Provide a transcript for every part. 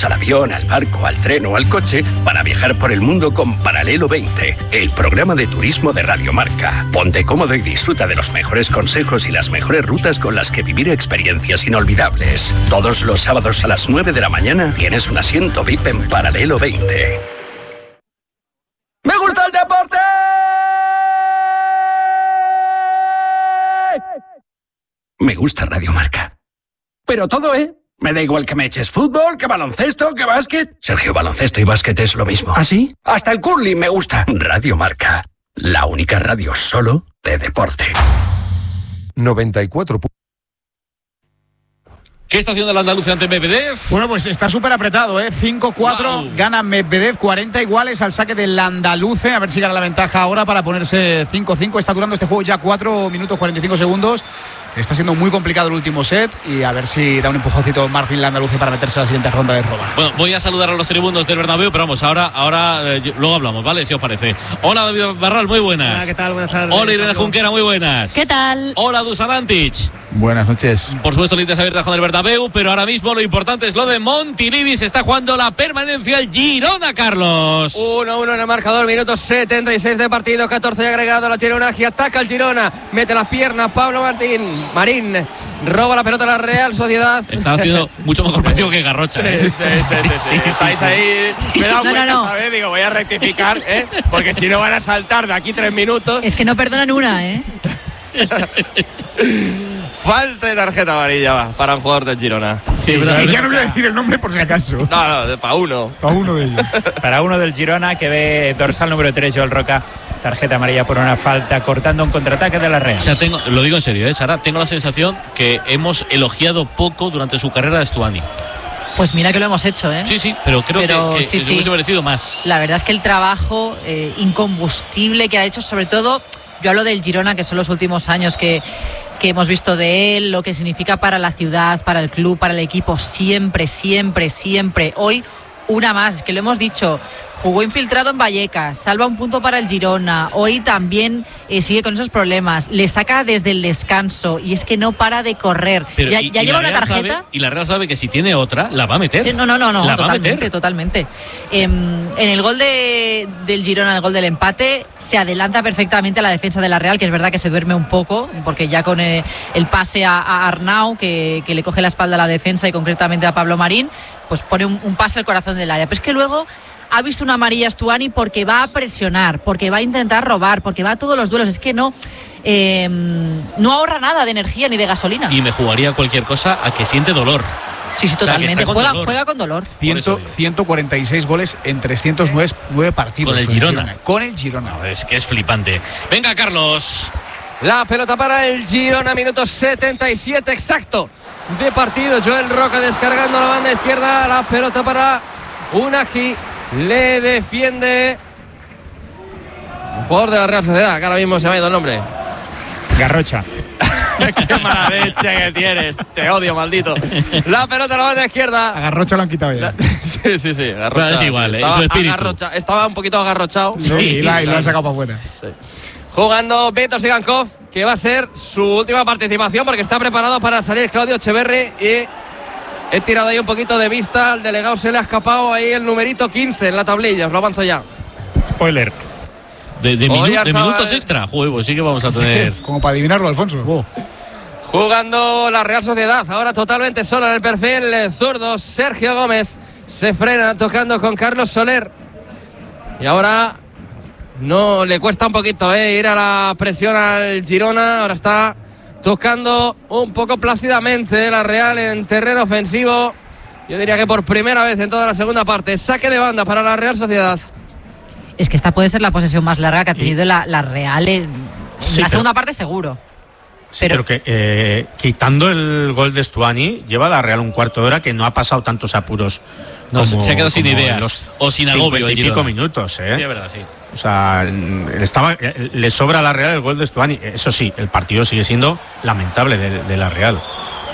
Vámonos al avión, al barco, al tren o al coche para viajar por el mundo con Paralelo 20, el programa de turismo de Radio Marca. Ponte cómodo y disfruta de los mejores consejos y las mejores rutas con las que vivir experiencias inolvidables. Todos los sábados a las 9 de la mañana tienes un asiento VIP en Paralelo 20. ¡Me gusta el deporte! Me gusta Radio Marca. Pero todo, ¿eh? Me da igual que me eches fútbol, que baloncesto, que básquet. Sergio, baloncesto y básquet es lo mismo. ¿Ah, sí? Hasta el curling me gusta. Radio Marca, la única radio solo de deporte. 94. ¿Qué está haciendo el andaluz ante Medvedev? Bueno, pues está súper apretado, ¿eh? 5-4, wow. Gana Medvedev, 40 iguales al saque del andaluce. A ver si gana la ventaja ahora para ponerse 5-5. Está durando este juego ya 4 minutos 45 segundos. Está siendo muy complicado el último set y a ver si da un empujoncito Martín Landaluce para meterse a la siguiente ronda de Roma. Bueno, voy a saludar a los tribundos del Bernabéu, pero vamos, luego hablamos, ¿vale? Si os parece. Hola, David Barral, muy buenas. Hola, ¿qué tal? Buenas tardes. Hola, Irene Junquera, muy buenas. ¿Qué tal? Hola, Dusan Antic. Buenas noches. Por supuesto, líneas abiertas con el Bernabéu, pero ahora mismo lo importante es lo de Montilivi. Se está jugando la permanencia el Girona, Carlos. 1-1 en el marcador, minuto 76 de partido, 14 agregado, la tiene Unagi, ataca el Girona, mete las piernas Pablo Marín, roba la pelota a la Real Sociedad. Está haciendo mucho mejor partido que Garrocha. Sí. Estáis ahí. Me he dado cuenta, ¿sabes? Digo, voy a rectificar, porque si no van a saltar de aquí 3 minutos. Es que no perdonan una, Falta de tarjeta amarilla para un jugador del Girona. Sí, ya no voy a decir el nombre por si acaso. No, para uno. Para uno de ellos. Para uno del Girona, que ve dorsal número 3, Joel Roca. Tarjeta amarilla por una falta, cortando un contraataque de la Real. O sea, lo digo en serio, Sara, tengo la sensación que hemos elogiado poco durante su carrera a Stuani. Pues mira que lo hemos hecho, Sí, pero creo que se hubiese merecido más. La verdad es que el trabajo incombustible que ha hecho, sobre todo, yo hablo del Girona, que son los últimos años que hemos visto de él, lo que significa para la ciudad, para el club, para el equipo, siempre. Hoy, una más, que lo hemos dicho, jugó infiltrado en Vallecas, salva un punto para el Girona, hoy también sigue con esos problemas, le saca desde el descanso y es que no para de correr. Pero, ya lleva una tarjeta. Y la Real sabe que si tiene otra, la va a meter. Sí, no, totalmente. En el gol del Girona, el gol del empate, se adelanta perfectamente a la defensa de la Real, que es verdad que se duerme un poco, porque ya con el pase a Arnau, que le coge la espalda a la defensa y concretamente a Pablo Marín, pues pone un pase al corazón del área. Pero es que luego ha visto una amarilla Stuani porque va a presionar, porque va a intentar robar, porque va a todos los duelos. Es que no ahorra nada de energía ni de gasolina. Y me jugaría cualquier cosa a que siente dolor. Sí, totalmente. Juega con dolor. 146 goles en 309 partidos. Con el Girona. Con el Girona. No, es que es flipante. Venga, Carlos. La pelota para el Girona, minuto 77 exacto de partido. Joel Roca descargando la banda izquierda. La pelota para Unagi. Le defiende un jugador de la Real Sociedad, que ahora mismo se me ha ido el nombre. Garrocha. Qué mala leche que tienes. Te odio, maldito. La pelota a la banda izquierda. A Garrocha lo han quitado ya. Sí. Garrocha, es igual, estaba un poquito agarrochado. Sí, y lo han sacado para afuera. Sí. Jugando Beto Sigankov, que va a ser su última participación porque está preparado para salir Claudio Echeverri y he tirado ahí un poquito de vista. Al delegado se le ha escapado ahí el numerito 15 en la tablilla. Os lo avanzo ya. Spoiler. De minutos extra. Joder, pues sí que vamos a tener. Como para adivinarlo, Alfonso. Jugando la Real Sociedad. Ahora totalmente solo en el perfil zurdo. Sergio Gómez se frena tocando con Carlos Soler. Y ahora no le cuesta un poquito ir a la presión al Girona. Ahora está tocando un poco plácidamente la Real en terreno ofensivo. Yo diría que por primera vez en toda la segunda parte. Saque de banda para la Real Sociedad. Es que esta puede ser la posesión más larga que ha tenido la Real en la segunda parte, seguro. Sí, pero que quitando el gol de Stuani, lleva la Real un cuarto de hora que no ha pasado tantos apuros. No, se ha quedado sin ideas o sin agobio. 50 y pico minutos, Sí, es verdad, sí. O sea, le sobra a la Real el gol de Stuani. Eso sí, el partido sigue siendo lamentable de la Real.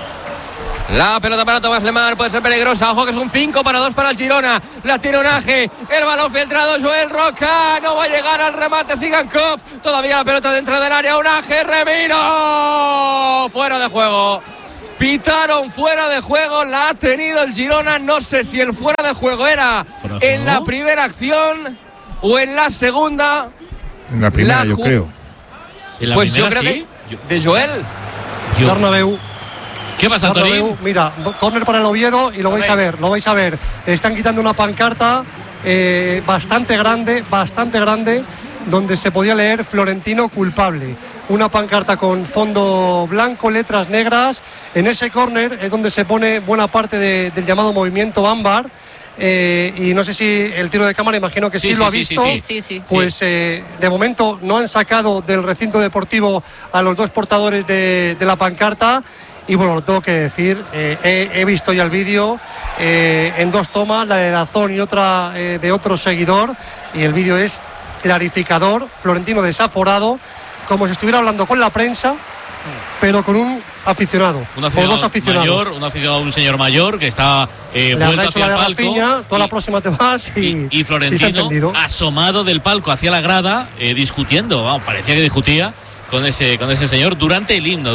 La pelota para Tomás Lemar, puede ser peligrosa. Ojo que es un 5-2 para el Girona. La tiene Unagi. El balón filtrado, Joel Roca. No va a llegar al remate Sigankov. Todavía la pelota dentro del área. Unagi, Remiro. Fuera de juego. Pitaron fuera de juego, la ha tenido el Girona. No sé si el fuera de juego era en la primera acción o en la segunda. En la primera, yo creo. Pues yo creo que de Joel. Bernabéu. ¿Qué pasa, Torín? Mira, córner para el Oviedo y lo vais a ver. Están quitando una pancarta bastante grande, donde se podía leer Florentino culpable. Una pancarta con fondo blanco, letras negras. En ese córner es donde se pone buena parte del llamado movimiento Ámbar. Y no sé si el tiro de cámara, imagino que sí lo ha visto. Sí. Pues de momento no han sacado del recinto deportivo a los dos portadores de la pancarta. Y bueno, lo tengo que decir, he visto ya el vídeo en dos tomas, la de Dazón y otra de otro seguidor, y el vídeo es clarificador. Florentino desaforado, como si estuviera hablando con la prensa, pero con un aficionado o dos aficionados. Un señor mayor que está vuelto hacia el palco. Rafinha, toda la próxima te vas y Florentino asomado del palco hacia la grada, discutiendo. Parecía que discutía con ese señor durante el himno,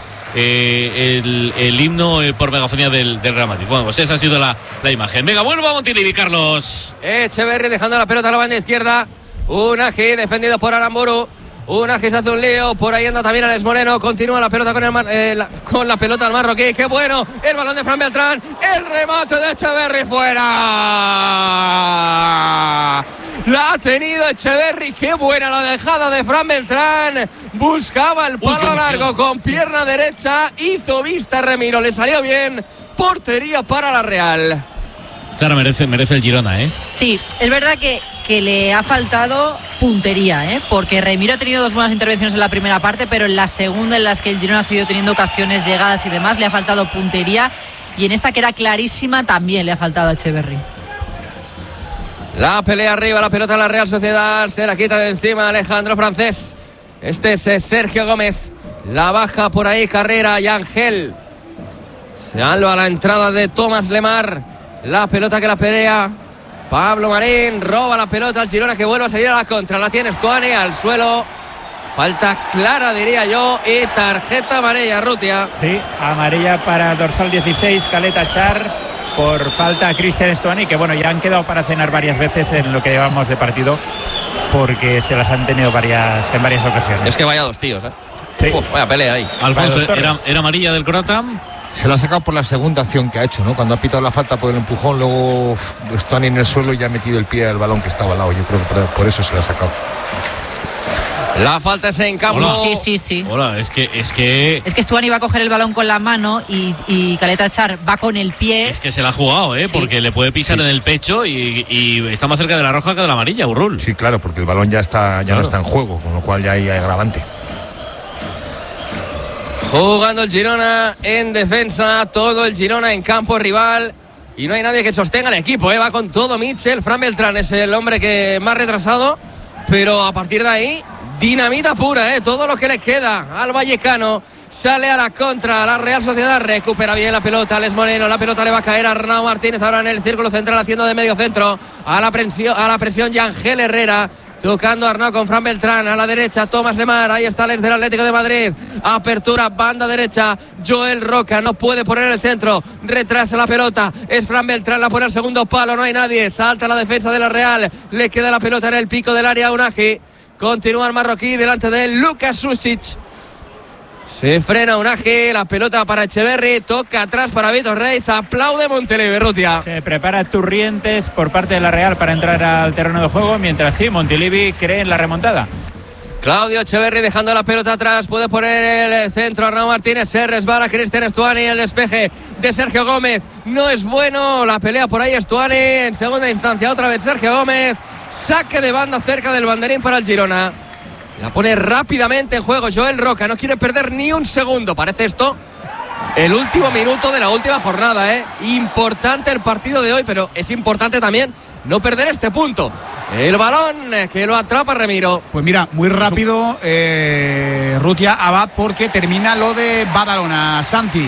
el himno por megafonía del Real Madrid. Bueno, pues esa ha sido la imagen. Venga, vuelvo a Montilivi, Carlos. Echeverri dejando la pelota a la banda izquierda. Unagi defendido por Aramburu. Unagi se hace un lío. Por ahí anda también Alex Moreno. Continúa la pelota con la pelota al marroquí. ¡Qué bueno! El balón de Fran Beltrán. El remate de Echeverri fuera. La ha tenido Echeverri. ¡Qué buena la dejada de Fran Beltrán! Buscaba el palo largo con pierna derecha. Hizo vista Remiro. Le salió bien. Portería para la Real. Sara, merece el Girona, ¿eh? Sí, es verdad que le ha faltado puntería, porque Remiro ha tenido dos buenas intervenciones en la primera parte, pero en la segunda, en las que el Girona ha seguido teniendo ocasiones, llegadas y demás, le ha faltado puntería, y en esta, que era clarísima, también le ha faltado a Echeverri. La pelea arriba, la pelota en la Real Sociedad, se la quita de encima Alejandro Francés. Este es Sergio Gómez, la baja por ahí Carrera y Ángel. Se salva a la entrada de Tomás Lemar. La pelota que la pelea Pablo Marín, roba la pelota al Girona, que vuelve a salir a la contra. La tiene Stuani al suelo. Falta clara, diría yo, y tarjeta amarilla, Rutia. Sí, amarilla para dorsal 16, Caleta Char, por falta a Cristian Stuani, que bueno, ya han quedado para cenar varias veces en lo que llevamos de partido, porque se las han tenido en varias ocasiones. Es que vaya dos tíos, Sí. Vaya pelea ahí. Alfonso, ¿era amarilla del Croata? Se lo ha sacado por la segunda acción que ha hecho, ¿no? Cuando ha pitado la falta por el empujón, luego están en el suelo y ya ha metido el pie al balón que estaba al lado. Yo creo que por eso se lo ha sacado. La falta es en campo. Hola. Sí. Hola, es que Stuani va a coger el balón con la mano y Caleta Char va con el pie. Es que se la ha jugado, Sí. Porque le puede pisar en el pecho y está más cerca de la roja que de la amarilla, Urrul. Sí, claro, porque el balón ya no está en juego, con lo cual ya hay agravante. Jugando el Girona en defensa, todo el Girona en campo rival, y no hay nadie que sostenga el equipo, va con todo Mitchell. Fran Beltrán es el hombre que más retrasado, pero a partir de ahí, dinamita pura, todo lo que le queda al vallecano. Sale a la contra, la Real Sociedad recupera bien la pelota, Alex Moreno, la pelota le va a caer a Arnau Martínez, ahora en el círculo central haciendo de medio centro, a la presión Yangel Herrera. Tocando Arnau con Fran Beltrán, a la derecha Tomás Lemar, ahí está el del Atlético de Madrid, apertura, banda derecha, Joel Roca, no puede poner el centro, retrasa la pelota, es Fran Beltrán, la pone al segundo palo, no hay nadie, salta la defensa de la Real, le queda la pelota en el pico del área a Unagi, continúa el marroquí delante de Lukas Susic. Se frena Unagi, la pelota para Echeverri, toca atrás para Vitor Reis, aplaude Montilivi, Rutia. Se prepara Turrientes por parte de la Real para entrar al terreno de juego, mientras sí, Montilivi cree en la remontada. Claudio Echeverri dejando la pelota atrás, puede poner el centro Arnau Martínez, se resbala Cristian Stuani, el despeje de Sergio Gómez, no es bueno, la pelea por ahí Stuani, en segunda instancia otra vez Sergio Gómez, saque de banda cerca del banderín para el Girona. La pone rápidamente en juego Joel Roca, no quiere perder ni un segundo. Parece esto el último minuto de la última jornada, Importante el partido de hoy, pero es importante también no perder este punto. El balón que lo atrapa Remiro. Pues mira, muy rápido, Rutia Abad, porque termina lo de Badalona, Santi.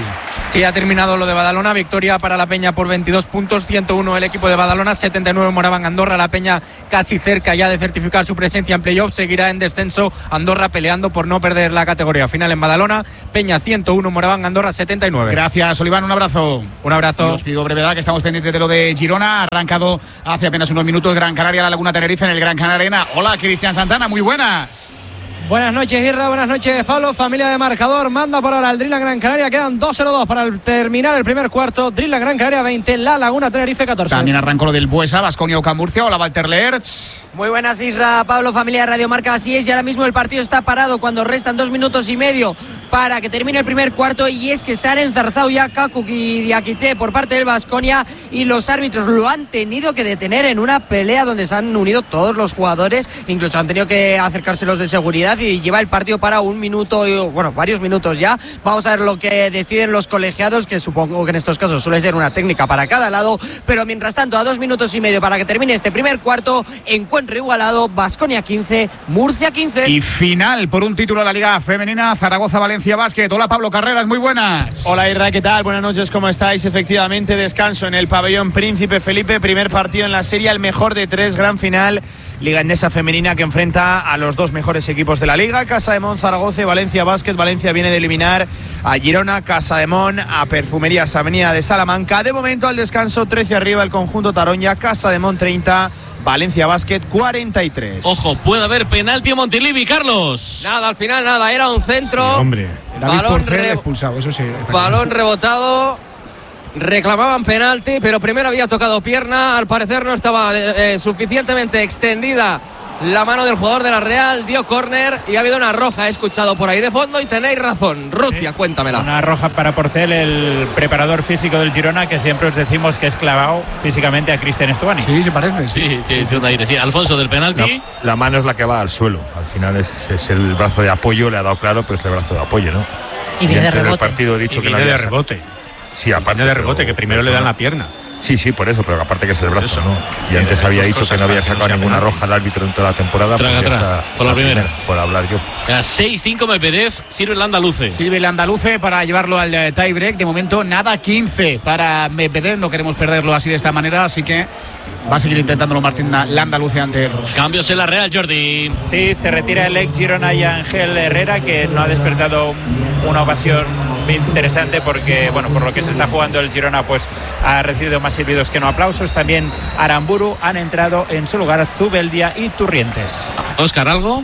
Sí, ha terminado lo de Badalona, victoria para la Peña por 22 puntos, 101 el equipo de Badalona, 79 Moraván Andorra, la Peña casi cerca ya de certificar su presencia en playoff, seguirá en descenso Andorra peleando por no perder la categoría final en Badalona, Peña 101, Moraván Andorra 79. Gracias, Oliván, un abrazo. Un abrazo. Os pido brevedad, que estamos pendientes de lo de Girona, ha arrancado hace apenas unos minutos Gran Canaria, la Laguna Tenerife en el Gran Canaria Arena. Hola, Cristian Santana, muy buenas. Buenas noches, Irra, buenas noches, Pablo. Familia de marcador, manda por ahora el Dreamland Gran Canaria. Quedan 2-0-2 para terminar el primer cuarto. Dreamland Gran Canaria 20, La Laguna Tenerife 14. También arrancó lo del Buesa, Baskonia Oca Murcia. Hola, Walter Lerch. Muy buenas, Isra, Pablo, familia de Radio Marca. Así es, y ahora mismo el partido está parado cuando restan 2 minutos y medio para que termine el primer cuarto, y es que se han enzarzado ya Kakuk y Diakité por parte del Baskonia, y los árbitros lo han tenido que detener en una pelea donde se han unido todos los jugadores, incluso han tenido que acercarse los de seguridad, y lleva el partido para un minuto, bueno, varios minutos ya. Vamos a ver lo que deciden los colegiados, que supongo que en estos casos suele ser una técnica para cada lado, pero mientras tanto, a 2 minutos y medio para que termine este primer cuarto, encuentro igualado, Baskonia 15, Murcia 15. Y final por un título de la Liga Femenina, Zaragoza-Valencia Basket. Hola, Pablo Carreras, muy buenas. Hola, Irra, ¿qué tal? Buenas noches, ¿cómo estáis? Efectivamente, descanso en el pabellón Príncipe Felipe, primer partido en la serie, el mejor de 3, gran final, Liga Endesa Femenina, que enfrenta a los 2 mejores equipos de la Liga, Casademón Zaragoza, Valencia Basket. Valencia viene de eliminar a Girona, Casademón a Perfumerías Avenida de Salamanca. De momento, al descanso, 13 arriba el conjunto Taronja, Casademón 30, Valencia Basket 43. Ojo, puede haber penalti en Montilivi, Carlos. Nada, al final nada, era un centro. Sí, hombre. Balón expulsado, eso sí. Balón rebotado. Reclamaban penalti, pero primero había tocado pierna. Al parecer no estaba suficientemente extendida la mano del jugador de la Real. Dio córner y ha habido una roja, he escuchado por ahí de fondo, y tenéis razón. Rutia, sí, cuéntamela. Una roja para Porcel, el preparador físico del Girona, que siempre os decimos que es clavado físicamente a Cristian Stuani. Sí, se parece. Sí, un aire. Sí, Alfonso, del penalti. La mano es la que va al suelo. Al final es el brazo de apoyo, le ha dado claro, pero es el brazo de apoyo, ¿no? Y viene de antes rebote. del partido he dicho Y que no viene había de rebote. Sí, aparte de rebote, que primero le dan la pierna. Sí, por eso, pero aparte que es el brazo, eso, ¿no? Y antes había dicho que no había sacado ninguna penal. roja al árbitro en toda la temporada. Por la primera. Por hablar yo. 6-5 Medvedev, sirve el andaluce. Sirve el andaluce para llevarlo al tie break. De momento, nada, 15 para Medvedev. No queremos perderlo así de esta manera, así que va a seguir intentándolo Martín Landaluce ante el ruso. Cambios en la Real, Jordi. Sí, se retira el ex Girona y Ángel Herrera, que no ha despertado una ovación interesante porque, bueno, por lo que se está jugando el Girona, pues ha recibido más silbidos que no aplausos. También Aramburu, han entrado en su lugar Zubeldia y Turrientes. Óscar, ¿algo?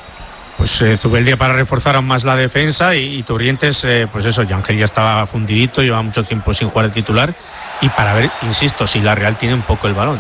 Pues Zubeldia para reforzar aún más la defensa y Turrientes, pues eso, Ángel ya estaba fundidito, lleva mucho tiempo sin jugar de titular, y para ver, insisto, si la Real tiene un poco el balón.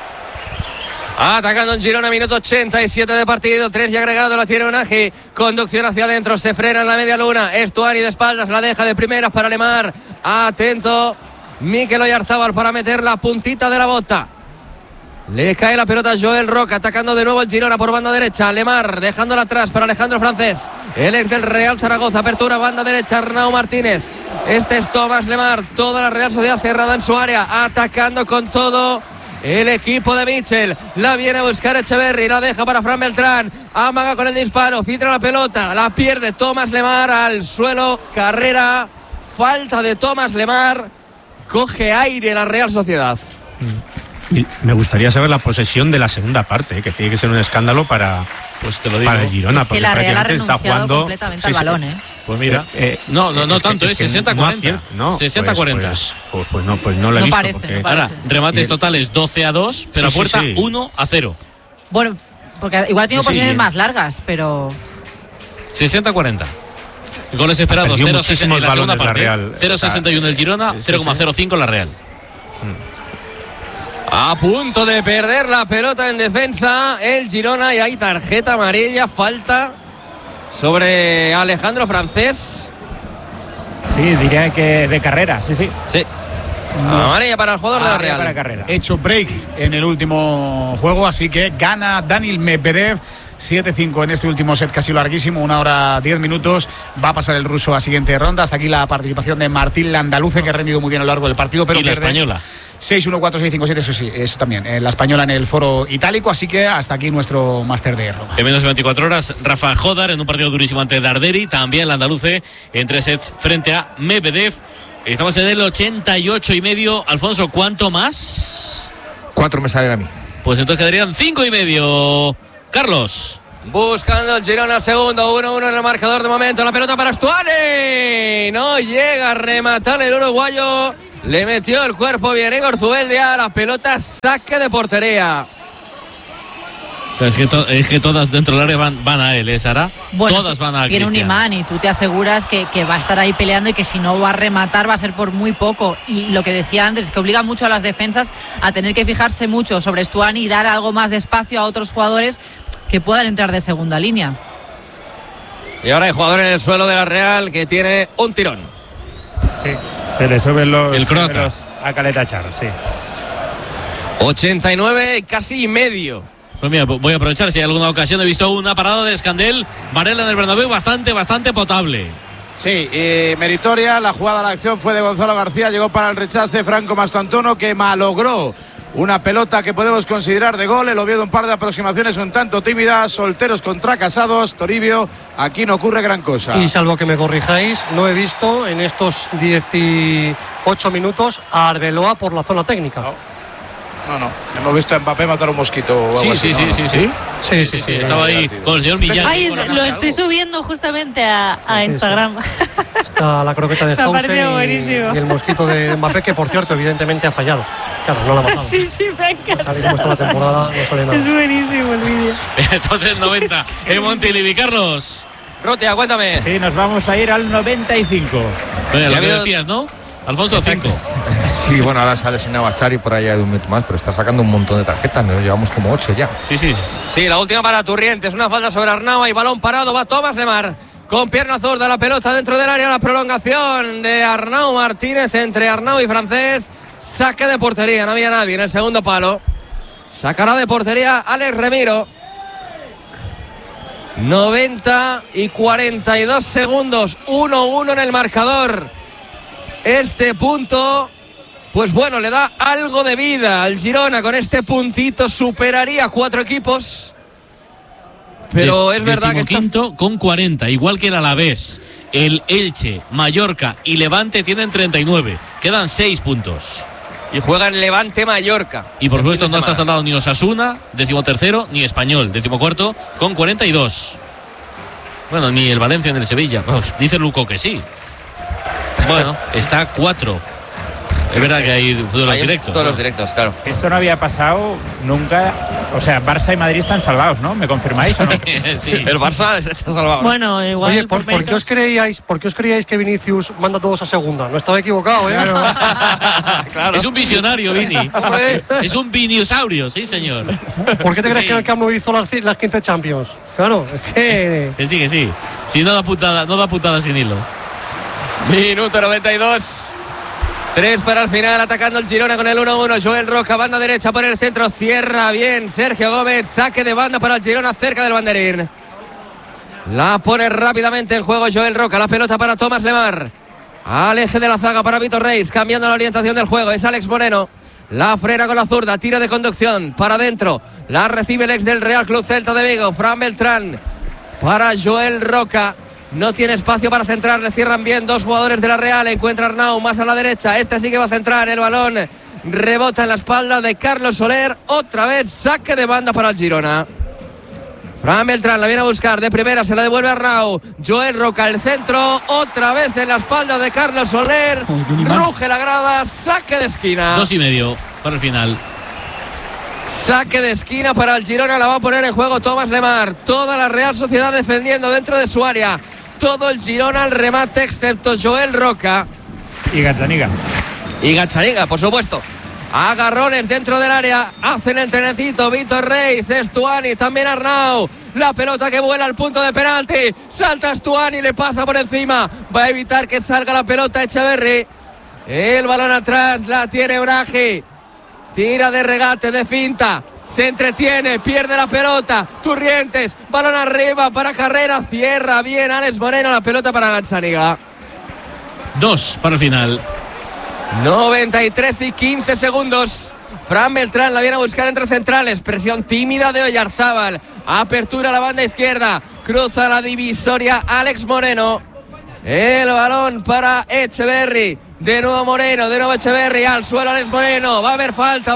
Atacando en Girona, minuto 87 de partido, 3 y agregado, la tiene Unagi, conducción hacia adentro, se frena en la media luna, Stuani de espaldas, la deja de primeras para Lemar, atento Mikel Oyarzábal para meter la puntita de la bota. Le cae la pelota a Joel Roca, atacando de nuevo el Girona por banda derecha. Lemar dejándola atrás para Alejandro Francés, el ex del Real Zaragoza. Apertura banda derecha, Arnau Martínez. Este es Tomás Lemar, toda la Real Sociedad cerrada en su área, atacando con todo el equipo de Mitchell. La viene a buscar Echeverri, la deja para Fran Beltrán, amaga con el disparo, filtra la pelota, la pierde Tomás Lemar al suelo. Carrera, falta de Tomás Lemar, coge aire la Real Sociedad. Y me gustaría saber la posesión de la segunda parte, que tiene que ser un escándalo para, pues te lo digo, para el Girona, es que la Real ha está jugando completamente al balón, Pues mira, no tanto, es 60-40. No, 60-40. Pues no lo he visto. Parece, porque... no parece. Ahora, remates totales 12-2, pero a puerta 1-0. Bueno, porque igual tiene posiciones más largas, pero 60-40. Goles esperados, 0-60 en la segunda parte. 0-61 el Girona, 0,05 la Real. A punto de perder la pelota en defensa el Girona, y hay tarjeta amarilla, falta sobre Alejandro Francés. Sí, diría que de carrera, sí. Amarilla para el jugador de la Real. Para carrera. Hecho break en el último juego, así que gana Daniil Medvedev 7-5 en este último set casi larguísimo, 1 hora 10 minutos. Va a pasar el ruso a siguiente ronda. Hasta aquí la participación de Martín Landaluce, que ha rendido muy bien a lo largo del partido, pero y la española 6-1-4-6-5-7, eso sí, eso también. La española en el foro itálico, así que hasta aquí nuestro máster de Roma. En menos de 24 horas, Rafa Jodar en un partido durísimo ante Darderi, también el andaluce en 3 sets frente a Medvedev. Estamos en el 88,5. Alfonso, ¿cuánto más? 4 me salen a mí. Pues entonces quedarían 5,5. Carlos. Buscando el Girona segundo, 1-1 en el marcador de momento. La pelota para Stuani. No llega a rematar el uruguayo. Le metió el cuerpo bien Igor Zubeldia. La pelota saque de portería. Es que todas dentro del área van a él, Sara. Bueno, todas van a tiene Cristian. un imán y tú te aseguras que va a estar ahí peleando y que si no va a rematar va a ser por muy poco. Y lo que decía antes es que obliga mucho a las defensas a tener que fijarse mucho sobre Stuani y dar algo más de espacio a otros jugadores que puedan entrar de segunda línea. Y ahora hay jugador en el suelo de la Real que tiene un tirón. Sí, se le suben el croata a Caleta Char, sí. 89 y casi medio. Pues mira, voy a aprovechar si hay alguna ocasión. He visto una parada de Escandel, Varela en el Bernabéu, bastante potable. Sí, meritoria. La jugada, la acción fue de Gonzalo García. Llegó para el rechace Franco Mastantuono, que malogró una pelota que podemos considerar de gol. El Oviedo, un par de aproximaciones un tanto tímidas. Solteros contra casados. Toribio, aquí no ocurre gran cosa. Y salvo que me corrijáis, no he visto en estos 18 minutos a Arbeloa por la zona técnica. No. Hemos visto a Mbappé matar un mosquito o algo así. Sí. Estaba ahí con el señor Millán. Ay, lo estoy subiendo justamente a Instagram. Está la croqueta de Hausen y el mosquito de Mbappé, que por cierto, evidentemente ha fallado. Claro, no la ha matado. Sí, me encanta. Tal y como está la temporada, no sale nada. Es buenísimo el vídeo. Estamos en el 90. Montilivi, Carlos. Rutia, cuéntame. Sí, nos vamos a ir al 95. Bueno, lo que decías, ¿no? Alfonso, 5. Sí, bueno, ahora se ha lesionado a Chari por allá de un minuto más, pero está sacando un montón de tarjetas, nos llevamos como 8 ya. Sí, la última para Turrientes, una falta sobre Arnau y balón parado, va Tomás Lemar con pierna zurda, la pelota dentro del área, la prolongación de Arnau Martínez entre Arnau y Francés, saque de portería, no había nadie en el segundo palo, sacará de portería Alex Remiro. 90 y 42 segundos, 1-1 en el marcador. Este punto, pues bueno, le da algo de vida al Girona. Con este puntito superaría 4 equipos. Pero es verdad que está... quinto con 40, igual que el Alavés, el Elche, Mallorca y Levante tienen 39. Quedan 6 puntos. Y juegan Levante-Mallorca. Y por supuesto no está salvado ni Osasuna, 13º, ni Español, 14º, con 42. Bueno, ni el Valencia ni el Sevilla. Pues, dice Luco que sí. Bueno, está 4. Es verdad que hay todos directos. Todos los directos, claro. Esto no había pasado nunca. O sea, Barça y Madrid están salvados, ¿no? ¿Me confirmáis o no? Sí, el Barça está salvado. Bueno, igual. Oye, ¿por qué os creíais que Vinicius manda a todos a segunda? No estaba equivocado, ¿eh? Claro. Es un visionario, Vini. Es un vinisaurio, sí, señor. ¿Por qué te crees que en el Camp Nou hizo las 15 Champions? Claro, es que... Que sí. Si no da putada sin hilo. Minuto 92. 3 para el final, atacando el Girona con el 1-1. Joel Roca, banda derecha por el centro, cierra bien Sergio Gómez, saque de banda para el Girona cerca del banderín. La pone rápidamente en juego Joel Roca, la pelota para Tomás Lemar. Al eje de la zaga para Vitor Reis, cambiando la orientación del juego, es Alex Moreno. La frena con la zurda, tiro de conducción para adentro. La recibe el ex del Real Club Celta de Vigo, Fran Beltrán. Para Joel Roca. No tiene espacio para centrar, le cierran bien 2 jugadores de la Real, encuentra Arnau más a la derecha, este sí que va a centrar, el balón rebota en la espalda de Carlos Soler, otra vez saque de banda para el Girona. Fran Beltrán la viene a buscar, de primera se la devuelve a Arnau, Joel Roca el centro, otra vez en la espalda de Carlos Soler, ruge la grada, saque de esquina. 2,5 para el final. Saque de esquina para el Girona, la va a poner en juego Tomás Lemar, toda la Real Sociedad defendiendo dentro de su área. Todo el Girona al remate excepto Joel Roca. Y Gazzaniga. Y Gazzaniga, por supuesto. Agarrones dentro del área. Hacen el trenecito. Vitor Reis, Stuani, también Arnau. La pelota que vuela al punto de penalti. Salta Stuani, le pasa por encima. Va a evitar que salga la pelota Echeverri. El balón atrás, la tiene Bragi. Tira de regate, de finta. Se entretiene, pierde la pelota. Turrientes, balón arriba para Carrera. Cierra bien Alex Moreno, la pelota para Gazzaniga. 2 para el final. 93 y 15 segundos. Fran Beltrán la viene a buscar entre centrales. Presión tímida de Oyarzábal. Apertura a la banda izquierda. Cruza la divisoria Alex Moreno. El balón para Echeverri. De nuevo Moreno, de nuevo Echeverri, al suelo Alex Moreno. Va a haber falta.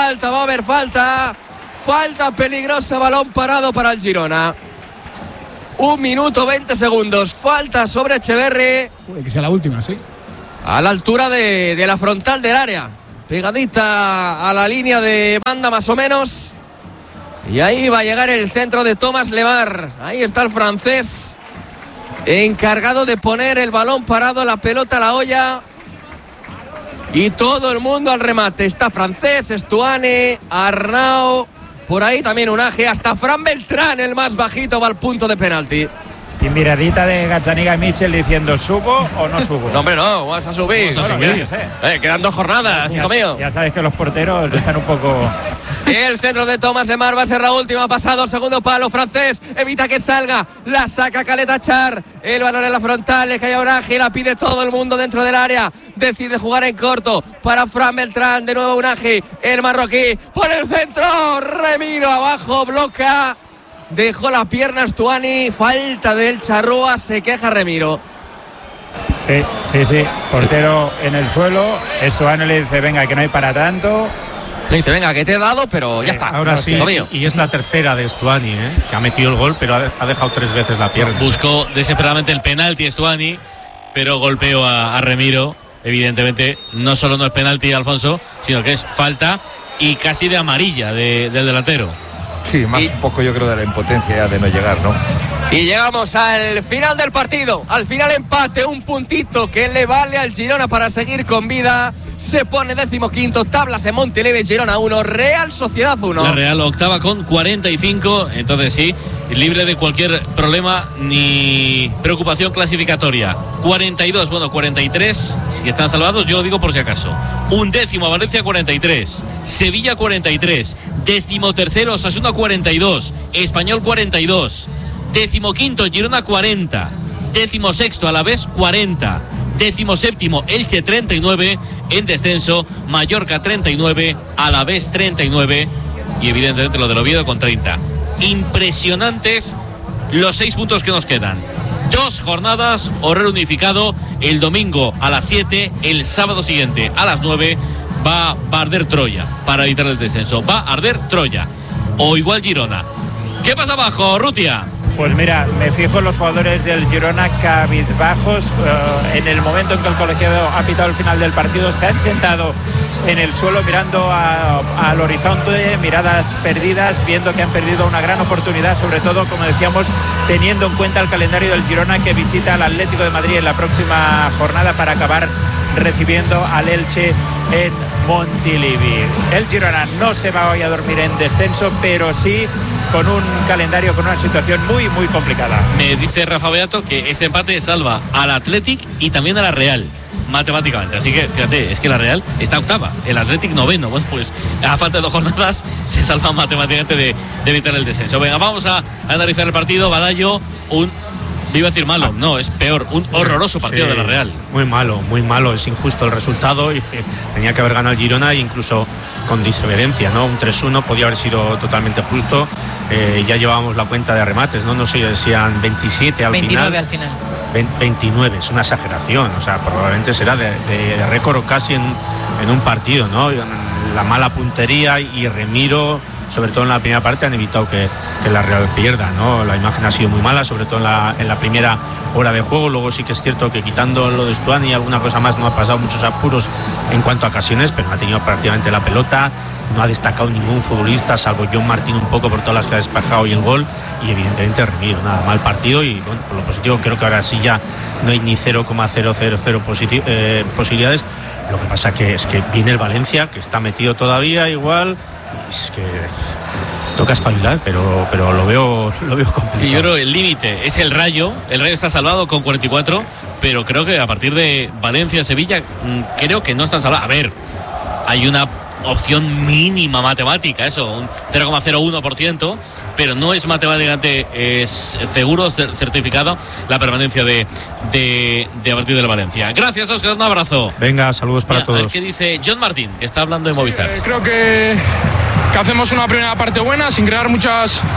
Falta peligrosa, balón parado para el Girona. 1 minuto 20 segundos. Falta sobre Echeverri. Puede que sea la última, sí. A la altura de la frontal del área. Pegadita a la línea de banda más o menos. Y ahí va a llegar el centro de Thomas Lemar. Ahí está el francés, encargado de poner el balón parado, la pelota a la olla. Y todo el mundo al remate. Está francés, Stuani, Arnau. Por ahí también Unage. Hasta Fran Beltrán, el más bajito, va al punto de penalti. Y miradita de Gazzaniga y Mitchell diciendo, ¿subo o no subo? No, hombre, no, vas a subir. Quedan 2 jornadas, hijo mío. Ya sabes que los porteros están un poco... El centro de Thomas Lemar va a ser la última. Pasado el segundo palo, francés. Evita que salga. La saca Caleta Char. El balón en la frontal. Le cae a Unagi. La pide todo el mundo dentro del área. Decide jugar en corto para Fran Beltrán. De nuevo Unagi. El marroquí. Por el centro. Remiro abajo. Bloca. Dejó la pierna Stuani. Falta del Charrúa. Se queja Remiro. Sí. Portero en el suelo. Stuani le dice, venga, que no hay para tanto. Le dice, venga, que te he dado, pero ya está. Ahora sí, y es la tercera de Stuani, que ha metido el gol, pero ha dejado 3 veces la pierna. Buscó desesperadamente el penalti Stuani, pero golpeó a Remiro. Evidentemente, no solo no es penalti, Alfonso, sino que es falta y casi de amarilla del delantero. Sí, más un poco yo creo de la impotencia de no llegar, ¿no? Y llegamos al final del partido. Al final empate, un puntito que le vale al Girona para seguir con vida. Se pone 15º, tablas en Montilivi, Girona 1, Real Sociedad 1. La Real octava con 45, entonces sí, libre de cualquier problema ni preocupación clasificatoria. 42, 43, si están salvados, yo lo digo por si acaso. 11º Valencia 43, Sevilla 43, 13º Osasuna 42, Español 42, 15º Girona 40, 16º Alavés 40, 17º Elche 39, en descenso Mallorca 39, Alavés 39 y evidentemente lo del Oviedo con 30. Impresionantes los 6 puntos que nos quedan. 2 jornadas, horario unificado, el domingo a las 7, el sábado siguiente a las 9 va a arder Troya para evitar el descenso. Va a arder Troya o igual Girona. ¿Qué pasa abajo, Rutia? Pues mira, me fijo en los jugadores del Girona cabizbajos. En el momento en que el colegiado ha pitado el final del partido, se han sentado en el suelo mirando al horizonte, miradas perdidas, viendo que han perdido una gran oportunidad, sobre todo, como decíamos, teniendo en cuenta el calendario del Girona, que visita al Atlético de Madrid en la próxima jornada para acabar recibiendo al Elche en Montilivi. El Girona no se va hoy a dormir en descenso, pero sí con un calendario, con una situación muy, muy complicada. Me dice Rafa Beato que este empate salva al Athletic y también a la Real, matemáticamente. Así que, fíjate, es que la Real está octava, el Athletic noveno. Bueno, pues a falta de 2 jornadas se salva matemáticamente de evitar el descenso. Venga, vamos a analizar el partido. Badallo, iba a decir malo, no, es peor, un horroroso partido de la Real. Muy malo, es injusto el resultado y tenía que haber ganado el Girona, e incluso con diferencia, ¿no? Un 3-1 podía haber sido totalmente justo. Ya llevábamos la cuenta de remates, no sé si eran 27 al 29 al final. 29, es una exageración, o sea, probablemente será de récord casi en un partido, ¿no? La mala puntería y Remiro, sobre todo en la primera parte, han evitado que la Real pierda, ¿no? La imagen ha sido muy mala, sobre todo en la primera hora de juego. Luego sí que es cierto que quitando lo de Stuani y alguna cosa más, no ha pasado muchos apuros en cuanto a ocasiones, pero no ha tenido prácticamente la pelota, no ha destacado ningún futbolista, salvo John Martín un poco por todas las que ha despejado y el gol, y evidentemente Remiro, nada, mal partido. Y bueno, por lo positivo creo que ahora sí ya no hay ni 0,000 posibilidades. Lo que pasa es que viene el Valencia, que está metido todavía igual. Es que toca espabilar, pero lo veo complicado. Sí, yo creo que el límite es el Rayo. El Rayo está salvado con 44, pero creo que a partir de Valencia-Sevilla creo que no están salvados. A ver, hay una opción mínima matemática, eso, un 0,01%, pero no es matemáticamente seguro, certificado la permanencia de a partir de la Valencia. Gracias, Óscar, un abrazo. Venga, saludos para todos. A ver qué dice John Martín, que está hablando de Movistar. Creo que hacemos una primera parte buena, sin crear muchas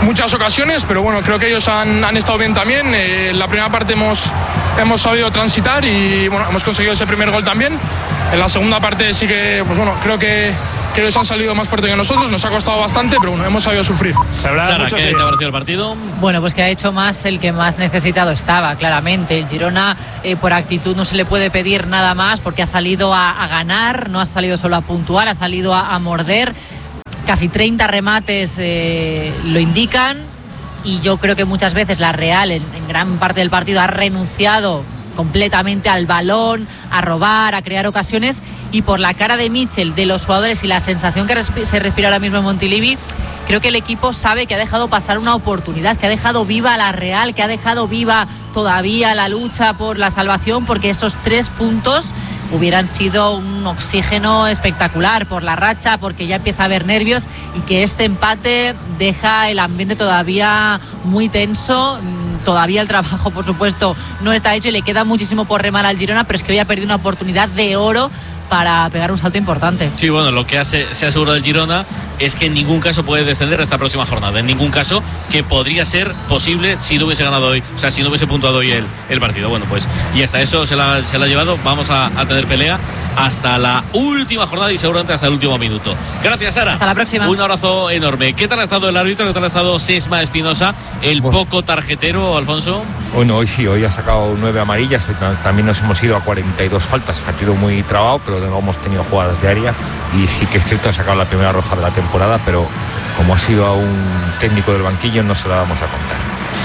muchas ocasiones, pero bueno, creo que ellos han estado bien también. En la primera parte hemos sabido transitar y bueno, hemos conseguido ese primer gol también. En la segunda parte sí que, pues bueno, creo que ellos han salido más fuerte que nosotros, nos ha costado bastante, pero bueno, hemos sabido sufrir. Sara, ¿qué te ha parecido el partido? Bueno, pues que ha hecho más el que más necesitado estaba, claramente. El Girona, por actitud, no se le puede pedir nada más porque ha salido a ganar, no ha salido solo a puntuar, ha salido a morder. Casi 30 remates lo indican, y yo creo que muchas veces la Real, en gran parte del partido, ha renunciado completamente al balón, a robar, a crear ocasiones, y por la cara de Mitchell, de los jugadores y la sensación que se respira ahora mismo en Montilivi, creo que el equipo sabe que ha dejado pasar una oportunidad, que ha dejado viva a la Real, que ha dejado viva todavía la lucha por la salvación, porque esos 3 puntos hubieran sido un oxígeno espectacular por la racha, porque ya empieza a haber nervios, y que este empate deja el ambiente todavía muy tenso. Todavía el trabajo, por supuesto, no está hecho y le queda muchísimo por remar al Girona, pero es que hoy ha perdido una oportunidad de oro para pegar un salto importante. Sí, bueno, lo que se ha asegurado el Girona es que en ningún caso puede descender esta próxima jornada, en ningún caso, que podría ser posible si no hubiese ganado hoy, o sea, si no hubiese puntuado hoy el partido. Bueno, pues y hasta eso se la ha llevado. Vamos a tener pelea hasta la última jornada y seguramente hasta el último minuto. Gracias, Sara. Hasta la próxima. Un abrazo enorme. ¿Qué tal ha estado el árbitro? ¿Qué tal ha estado Sesma Espinosa? El poco tarjetero, Alfonso. Bueno, hoy sí, hoy ha sacado 9 amarillas. También nos hemos ido a 42 faltas. Partido muy trabado, pero no hemos tenido jugadas de área. Y sí que es cierto, ha sacado la primera roja de la temporada, pero como ha sido a un técnico del banquillo, no se la vamos a contar.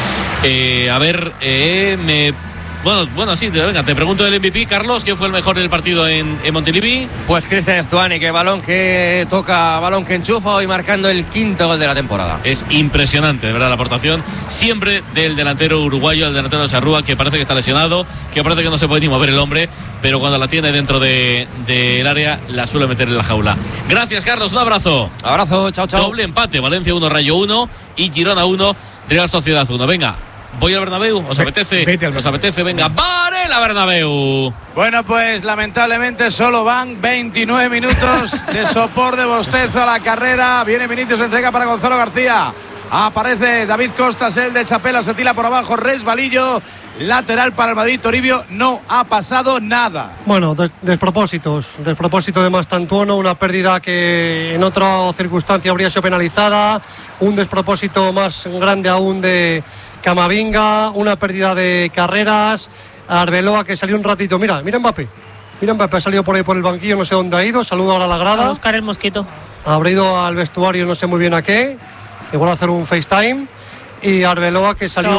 Bueno, sí, venga, te pregunto del MVP, Carlos, ¿quién fue el mejor del partido en Montilivi? Pues Cristian Stuani, que balón que toca, balón que enchufa, hoy marcando el 5º gol de la temporada. Es impresionante, de verdad, la aportación siempre del delantero uruguayo, el delantero de Charrúa, que parece que está lesionado, que parece que no se puede ni mover el hombre, pero cuando la tiene dentro del área, la suele meter en la jaula. Gracias, Carlos, un abrazo. Abrazo, chao, chao. Doble empate, Valencia 1, Rayo 1 y Girona 1, Real Sociedad 1. Venga. ¿Voy al Bernabéu? ¿Os apetece? ¿Os apetece? Venga, Varela Bernabéu. Bueno, pues lamentablemente solo van 29 minutos de sopor, de bostezo a la carrera. Viene Vinicius, entrega para Gonzalo García. Aparece David Costas, el de Chapela, se tira por abajo, resbalillo. Lateral para el Madrid, Toribio, no ha pasado nada. Bueno, despropósito de Mastantuono, una pérdida que en otra circunstancia habría sido penalizada, un despropósito más grande aún de Camavinga, una pérdida de carreras, Arbeloa que salió un ratito, mira Mbappé, ha salido por ahí por el banquillo, no sé dónde ha ido, saluda ahora a la grada. A buscar el mosquito. Habrá ido al vestuario, no sé muy bien a qué, igual a hacer un FaceTime. Y Arbeloa que salió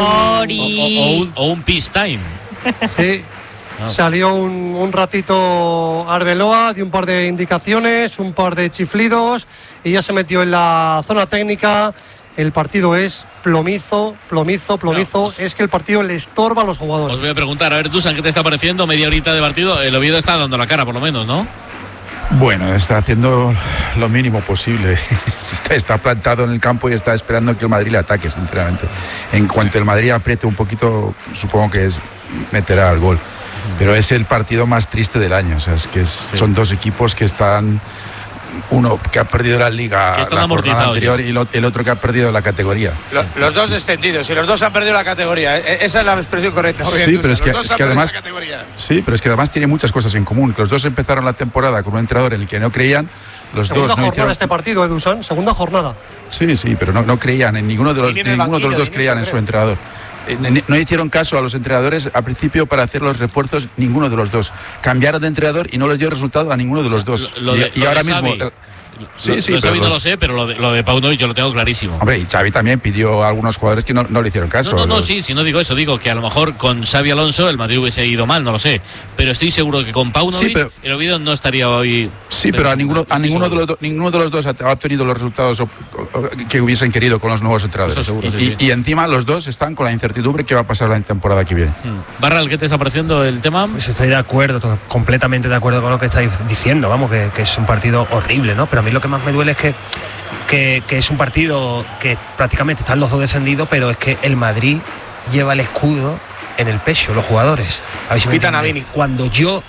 o un peace time. Sí, salió un ratito Arbeloa, dio un par de indicaciones, un par de chiflidos y ya se metió en la zona técnica. El partido es plomizo. No, es que el partido le estorba a los jugadores. Os voy a preguntar, a ver, Dusan, ¿qué te está pareciendo? Media horita de partido, el Oviedo está dando la cara por lo menos, ¿no? Bueno, está haciendo lo mínimo posible. Está plantado en el campo y está esperando que el Madrid le ataque, sinceramente. En cuanto el Madrid apriete un poquito, supongo que meterá el gol. Pero es el partido más triste del año. O sea, son dos equipos que están... Uno que ha perdido la Liga la jornada anterior y el otro que ha perdido la categoría. Los dos descendidos y los dos han perdido la categoría. Esa es la expresión correcta. Sí, pero es que además tiene muchas cosas en común. Los dos empezaron la temporada con un entrenador en el que no creían. Segunda jornada este partido, Dusan, segunda jornada. Sí, pero no creían en ninguno de los dos creían en su entrenador. No hicieron caso a los entrenadores al principio para hacer los refuerzos, ninguno de los dos. Cambiaron de entrenador y no les dio resultado a ninguno de los dos. Y ahora mismo... Sí, pero no lo sé, pero lo de Paunovic yo lo tengo clarísimo. Hombre, y Xavi también pidió a algunos jugadores que no le hicieron caso. Si no digo eso, digo que a lo mejor con Xavi Alonso el Madrid hubiese ido mal, no lo sé. Pero estoy seguro que con Paunovic el Oviedo no estaría hoy. Sí, pero a ninguno de los dos ha obtenido los resultados que hubiesen querido con los nuevos entrenadores. Seguro, y encima los dos están con la incertidumbre que va a pasar la temporada que viene. Barral, ¿qué te está pareciendo el tema? Pues estoy de acuerdo, completamente de acuerdo con lo que estáis diciendo. Vamos, que es un partido horrible, ¿no? Pero a mí lo que más me duele es que es un partido que prácticamente están los dos descendidos, pero es que el Madrid lleva el escudo en el pecho, los jugadores. A ver si Pitan a Vini. Cuando yo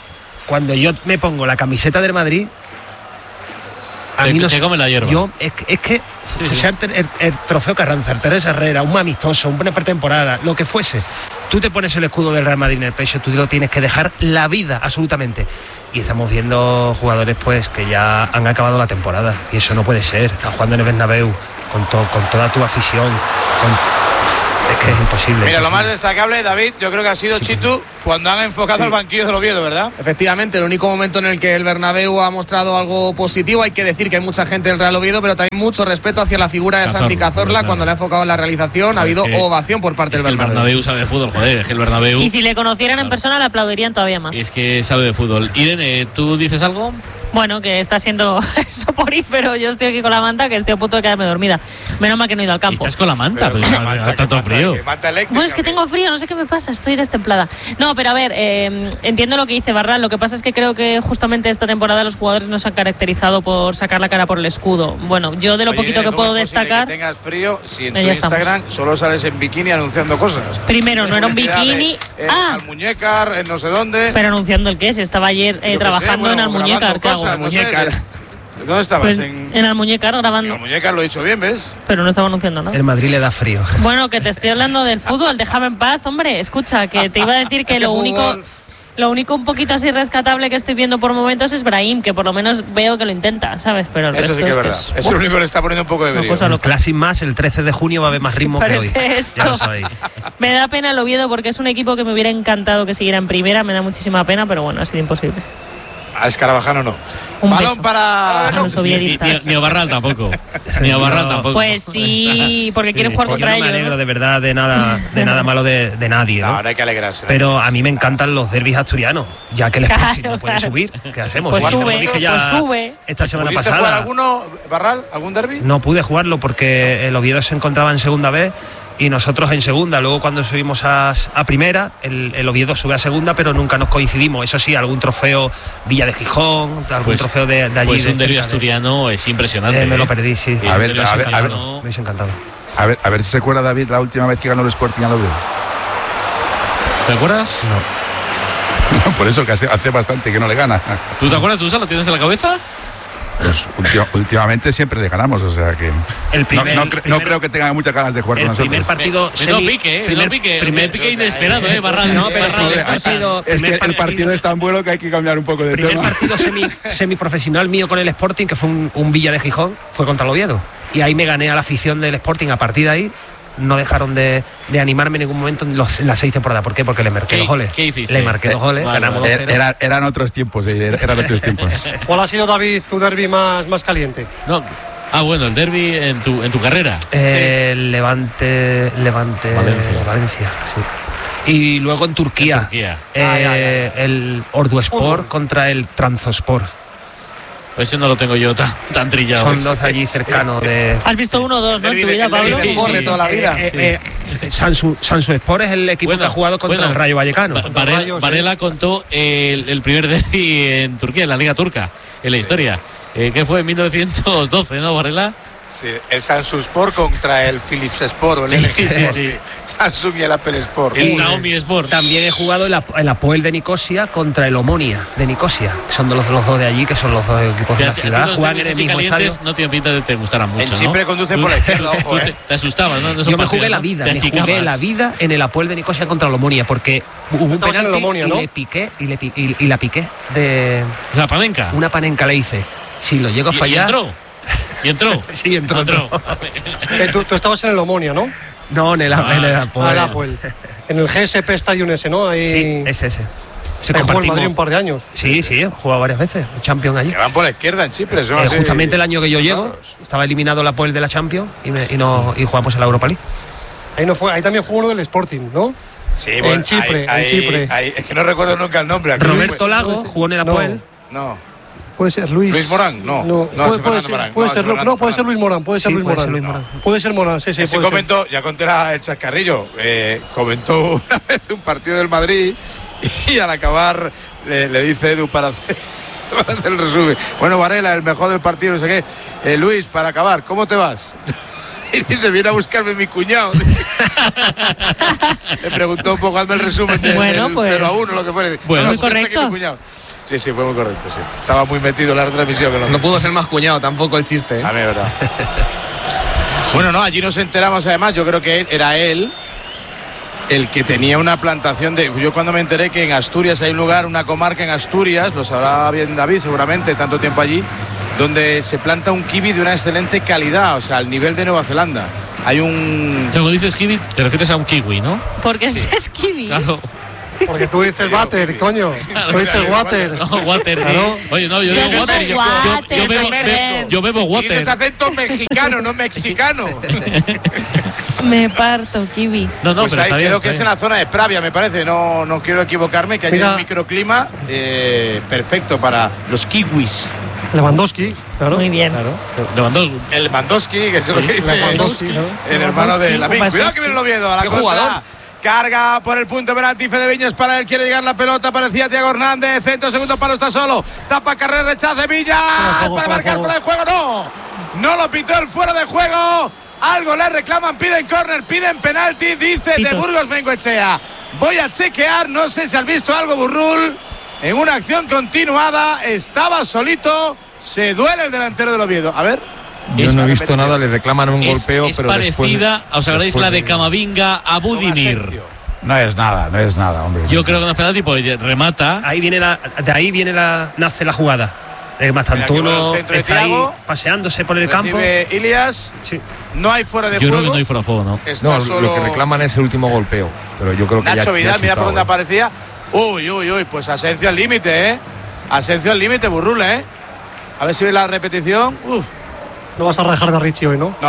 me pongo la camiseta del Madrid, a mí te come la hierba. Es que sea el trofeo Carranza, el Teresa Herrera, un amistoso, una pretemporada, lo que fuese. Tú te pones el escudo del Real Madrid en el pecho, tú lo tienes que dejar la vida, absolutamente. Y estamos viendo jugadores pues que ya han acabado la temporada y eso no puede ser. Estás jugando en el Bernabéu con toda tu afición, es que es imposible. Mira, lo más destacable, David, yo creo que ha sido Chitu cuando han enfocado al banquillo del Oviedo, ¿verdad? Efectivamente, el único momento en el que el Bernabéu ha mostrado algo positivo. Hay que decir que hay mucha gente del Real Oviedo, pero también mucho respeto hacia la figura de Santi Cazorla. Cuando le ha enfocado en la realización, ha habido ovación por parte del Bernabéu. El Bernabéu sabe de fútbol, joder, es que el Bernabéu... Y si le conocieran en persona, le aplaudirían todavía más. Es que sabe de fútbol. Irene, ¿tú dices algo? Bueno, que está siendo soporífero. Yo estoy aquí con la manta, que estoy a punto de quedarme dormida. Menos mal que no he ido al campo. ¿Estás con la manta? Pero manta, tanto frío. Bueno, es que tengo frío, no sé qué me pasa, estoy destemplada. No, pero a ver, entiendo lo que dice Barral. Lo que pasa es que creo que justamente esta temporada los jugadores no se han caracterizado por sacar la cara por el escudo. Bueno, yo de lo poquito que puedo destacar... Que tengas frío si en tu Instagram solo sales en bikini anunciando cosas. Primero, no era un bikini... Almuñécar, en no sé dónde... Pero anunciando el qué, si estaba ayer trabajando en Almuñécar. ¿Dónde estabas? Pues en Almuñécar grabando. En Almuñécar lo he dicho bien, ¿ves? Pero no estaba anunciando nada. El Madrid le da frío. Bueno, que te estoy hablando del fútbol, déjame en paz, hombre. Escucha, que te iba a decir que lo único un poquito así rescatable que estoy viendo por momentos es Brahim, que por lo menos veo que lo intenta, ¿sabes? Pero el eso sí que es verdad. Es el único que le está poniendo un poco de brillo. El Clásico más, el 13 de junio va a haber más ritmo que hoy. Ya lo sabéis. Me da pena el Oviedo porque es un equipo que me hubiera encantado que siguiera en primera. Me da muchísima pena, pero bueno, ha sido imposible. A Escarabajano no. Balón para los soviéticos. Ni a Barral tampoco. Ni a Barral tampoco. Pues sí, porque quieren jugar contra ellos. Yo no me alegro de verdad de nada malo de nadie, ¿no? No hay que alegrarse. Pero a mí me encantan los derbis asturianos, ya que el Sporting no puede subir. ¿Qué hacemos? Pues sube. Esta semana pasada. ¿Pudiste jugar alguno, Barral? ¿Algún derbi? No pude jugarlo porque el Oviedo se encontraba en segunda vez y nosotros en segunda. Luego cuando subimos a primera, el Oviedo sube a segunda, pero nunca nos coincidimos. Eso sí, algún trofeo Villa de Gijón, algún trofeo de allí. Pues un derbi asturiano es impresionante. Me lo perdí, sí. A ver, me hubiese encantado. A ver si se acuerda David la última vez que ganó el Sporting al Oviedo. ¿Te acuerdas? No. Por eso que hace bastante que no le gana. ¿Tú te acuerdas? ¿Tú lo tienes en la cabeza? Pues últimamente siempre le ganamos, o sea que no creo que tengan muchas ganas de jugar con nosotros. El primer partido primer pique inesperado, Barral, ¿no? Es que el partido es tan bueno que hay que cambiar un poco de tema. El primer partido semiprofesional mío con el Sporting, que fue un Villa de Gijón, fue contra el Oviedo. Y ahí me gané a la afición del Sporting. A partir de ahí no dejaron de animarme en ningún momento en las 6 temporadas. ¿Por qué? Porque le marqué los goles. ¿Qué hiciste? Le marqué los goles, ganamos 2-0. Eran otros tiempos, eran otros tiempos. ¿Cuál ha sido, David, tu derbi más caliente? No. Bueno, el derbi en tu carrera. Levante Valencia, sí. Y luego en Turquía. El Orduspor contra el Transospor. Ese no lo tengo yo tan trillado. Son dos allí cercanos de... ¿Has visto 1-2, no? En tu vida, Pablo. De toda la vida. Sansuspor es el equipo que ha jugado contra el Rayo Vallecano. Varela contó el primer derbi en Turquía, en la Liga Turca, en la historia. ¿Qué fue? En 1912, ¿no, Varela? Sí, el Samsunspor contra el Philips Sport o el LG Sport. Sí. Samsung y el Apple Sport. El Xiaomi Sport. También he jugado el Apoel de Nicosia contra el Omonia de Nicosia, que son los dos de allí, que son los dos equipos de la ciudad. Juegan en el mismo estadio. No tiene pinta de que te gustaran mucho, ¿no? Siempre conducen por la izquierda, ojo, Te asustabas, ¿no? Yo me jugué la vida, en el Apoel de Nicosia contra el Omonia, porque hubo un penalti Omonia, ¿no? y la piqué de... ¿La panenca? Una panenca le hice. Si lo llego a fallar... ¿Y entró? Sí, entró. Tú estabas en el Omonia, ¿no? No, en el Apoel. En el GSP Stadium ese, ¿no? Ahí... Sí, ese. Jugó en Madrid un par de años. Sí, he jugado varias veces. Champions allí. Que van por la izquierda en Chipre. Justamente el año que yo llego, estaba eliminado el Apoel de la Champions y jugamos en la Europa League. Ahí también jugó uno del Sporting, ¿no? Sí, bueno, en Chipre. Es que no recuerdo nunca el nombre. Roberto Lago jugó en el Apoel. No. Puede ser Luis Morán, puede ser Luis Morán. Puede ser Morán, sí. Ese comentó, ya conté el chascarrillo, comentó una vez un partido del Madrid y al acabar le dice Edu para hacer el resumen. Bueno, Varela, el mejor del partido, no sé qué. Luis, para acabar, ¿cómo te vas? Y dice, viene a buscarme mi cuñado. Le preguntó un poco, hazme el resumen del 0-1, lo que fuera. Bueno, muy correcto. Sí, fue muy correcto, sí. Estaba muy metido en la retransmisión. No pudo ser más cuñado tampoco el chiste, ¿eh? A mí, verdad. Bueno, no, allí nos enteramos además, yo creo que era él el que tenía una plantación de... Yo cuando me enteré que en Asturias hay un lugar, una comarca en Asturias, lo sabrá bien David seguramente, tanto tiempo allí, donde se planta un kiwi de una excelente calidad, o sea, al nivel de Nueva Zelanda. Hay un... Cuando dices kiwi, te refieres a un kiwi, ¿no? Porque es kiwi. Claro. Porque tú dices water, coño. Tú dices water. No, water. Claro. Oye, no, yo digo water. Yo bebo water. Tienes acento mexicano, no mexicano. Me parto, kiwi. No, pues pero ahí creo que es en la zona de Pravia, me parece. No quiero equivocarme, que hay un microclima perfecto para los kiwis. Lewandowski, claro. Muy bien. Claro. Lewandowski. El Lewandowski, que es lo que dice el hermano de Lavín. Cuidado que viene el Oviedo a la contra. Carga por el punto penalti Fede Viñas para él, quiere llegar la pelota, parecía Thiago Hernández, centro, segundo palo, está solo, tapa carrera, rechaza Villa, para marcar fuera de juego, no lo pitó el fuera de juego, algo le reclaman, piden córner, piden penalti, dice de Burgos Bengoechea, voy a chequear, no sé si has visto algo Burrul, en una acción continuada, estaba solito, se duele el delantero del Oviedo, a ver. Yo no he visto nada, le reclaman un golpeo, es pero parecida, después, ¿os acordáis la de Camavinga a Budimir? No es nada, hombre. Yo creo que no es penalti, pues remata. De ahí nace la jugada. Mastantuno está ahí paseándose por el campo. Ilias, sí. No hay fuera de juego. Yo creo que no hay fuera de juego, ¿no? No, solo... lo que reclaman es el último golpeo, pero yo creo que Nacho Vidal, ya mira por dónde aparecía. Uy, pues Asensio al límite, Asensio al límite, Burrul, A ver si ve la repetición. No vas a rajar de Richie hoy, ¿no?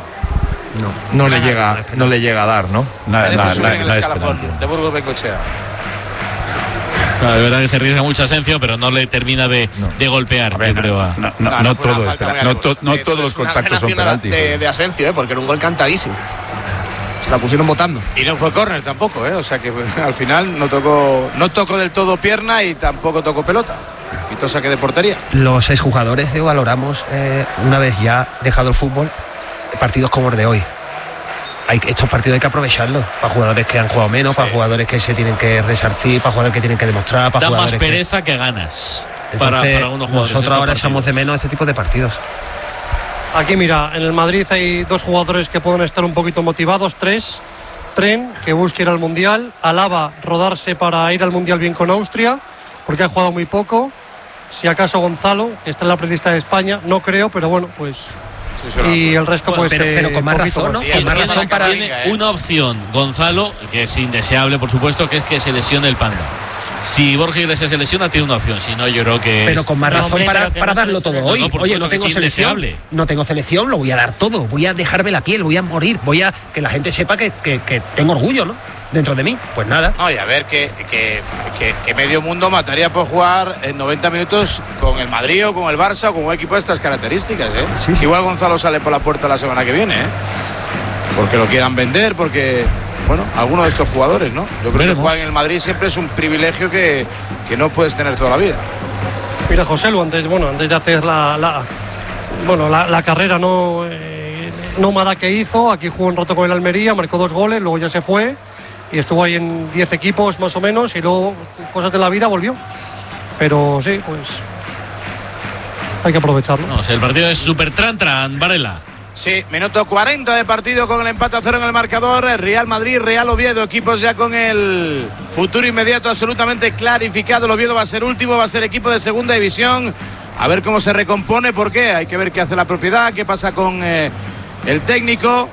No le llega a dar, ¿no? No el escalafón de Burgos Bengoechea. Claro, de verdad que se arriesga mucho Asensio, pero no le termina de golpear. No todos los contactos son penaltis. De Asensio, porque era un gol cantadísimo. Se la pusieron votando. Y no fue córner tampoco, O sea que al final no tocó del todo pierna y tampoco tocó pelota. Y saque de portería. Los exjugadores valoramos, una vez ya dejado el fútbol, partidos como el de hoy. Estos partidos hay que aprovecharlos para jugadores que han jugado menos, para jugadores que se tienen que resarcir, para jugadores que tienen que demostrar, para da jugadores más pereza que ganas. Entonces, para algunos jugadores. Nosotros ahora echamos de menos este tipo de partidos. Aquí mira, en el Madrid hay dos jugadores que pueden estar un poquito motivados, tres. Tren, que busca ir al Mundial. Alaba, rodarse para ir al Mundial bien con Austria, porque ha jugado muy poco. Si acaso Gonzalo, que está en la prelista de España, no creo, pero bueno, pues... y el resto pues pero con más razón, ¿no? Con más razón para una opción, Gonzalo, que es indeseable por supuesto, que es que se lesione el Panda. Si Borja Iglesias se lesiona, tiene una opción, si no yo creo que... Pero con más razón para darlo todo hoy. Oye, no tengo selección, lo voy a dar todo, voy a dejarme la piel, voy a morir, voy a que la gente sepa que tengo orgullo, ¿no? Dentro de mí, pues nada. No, y a ver, que medio mundo mataría por jugar en 90 minutos con el Madrid o con el Barça o con un equipo de estas características, Sí. Igual Gonzalo sale por la puerta la semana que viene, Porque lo quieran vender, porque... Bueno, algunos de estos jugadores, ¿no? Yo creo que jugar en el Madrid siempre es un privilegio que no puedes tener toda la vida. Mira, Joselu, antes de hacer la carrera nómada que hizo, aquí jugó un rato con el Almería, marcó 2 goles, luego ya se fue y estuvo ahí en 10 equipos más o menos y luego cosas de la vida volvió. Pero sí, pues hay que aprovecharlo. No, el partido es súper tran, Varela. Sí, minuto 40 de partido con el empate a 0 en el marcador. Real Madrid, Real Oviedo, equipos ya con el futuro inmediato absolutamente clarificado. El Oviedo va a ser último, va a ser equipo de segunda división. A ver cómo se recompone, porque hay que ver qué hace la propiedad, qué pasa con el técnico.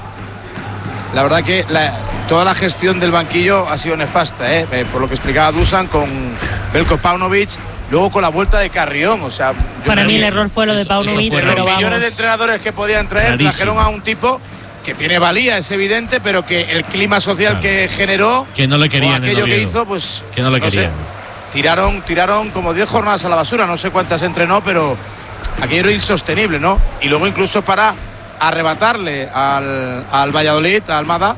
La verdad que toda la gestión del banquillo ha sido nefasta, por lo que explicaba Dusan con Belko Paunovic. Luego con la vuelta de Carrión, o sea... Para mí el error fue lo de Paunovic, pero los millones de entrenadores que podían traer, trajeron a un tipo que tiene valía, es evidente, pero que el clima social que generó... Que no le querían, aquello que hizo, pues... Que no le querían. Tiraron como 10 jornadas a la basura, no sé cuántas entrenó, pero aquello era insostenible, ¿no? Y luego incluso para arrebatarle al Valladolid, a Almada...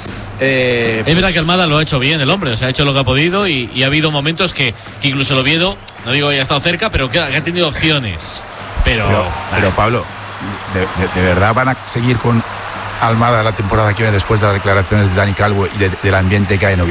es verdad que Almada lo ha hecho bien el hombre, o sea, ha hecho lo que ha podido y ha habido momentos que incluso el Oviedo, no digo que haya estado cerca, pero que ha tenido opciones. Pero Pablo, ¿de verdad van a seguir con Almada la temporada que viene después de las declaraciones de Dani Calvo y del ambiente que hay en Oviedo?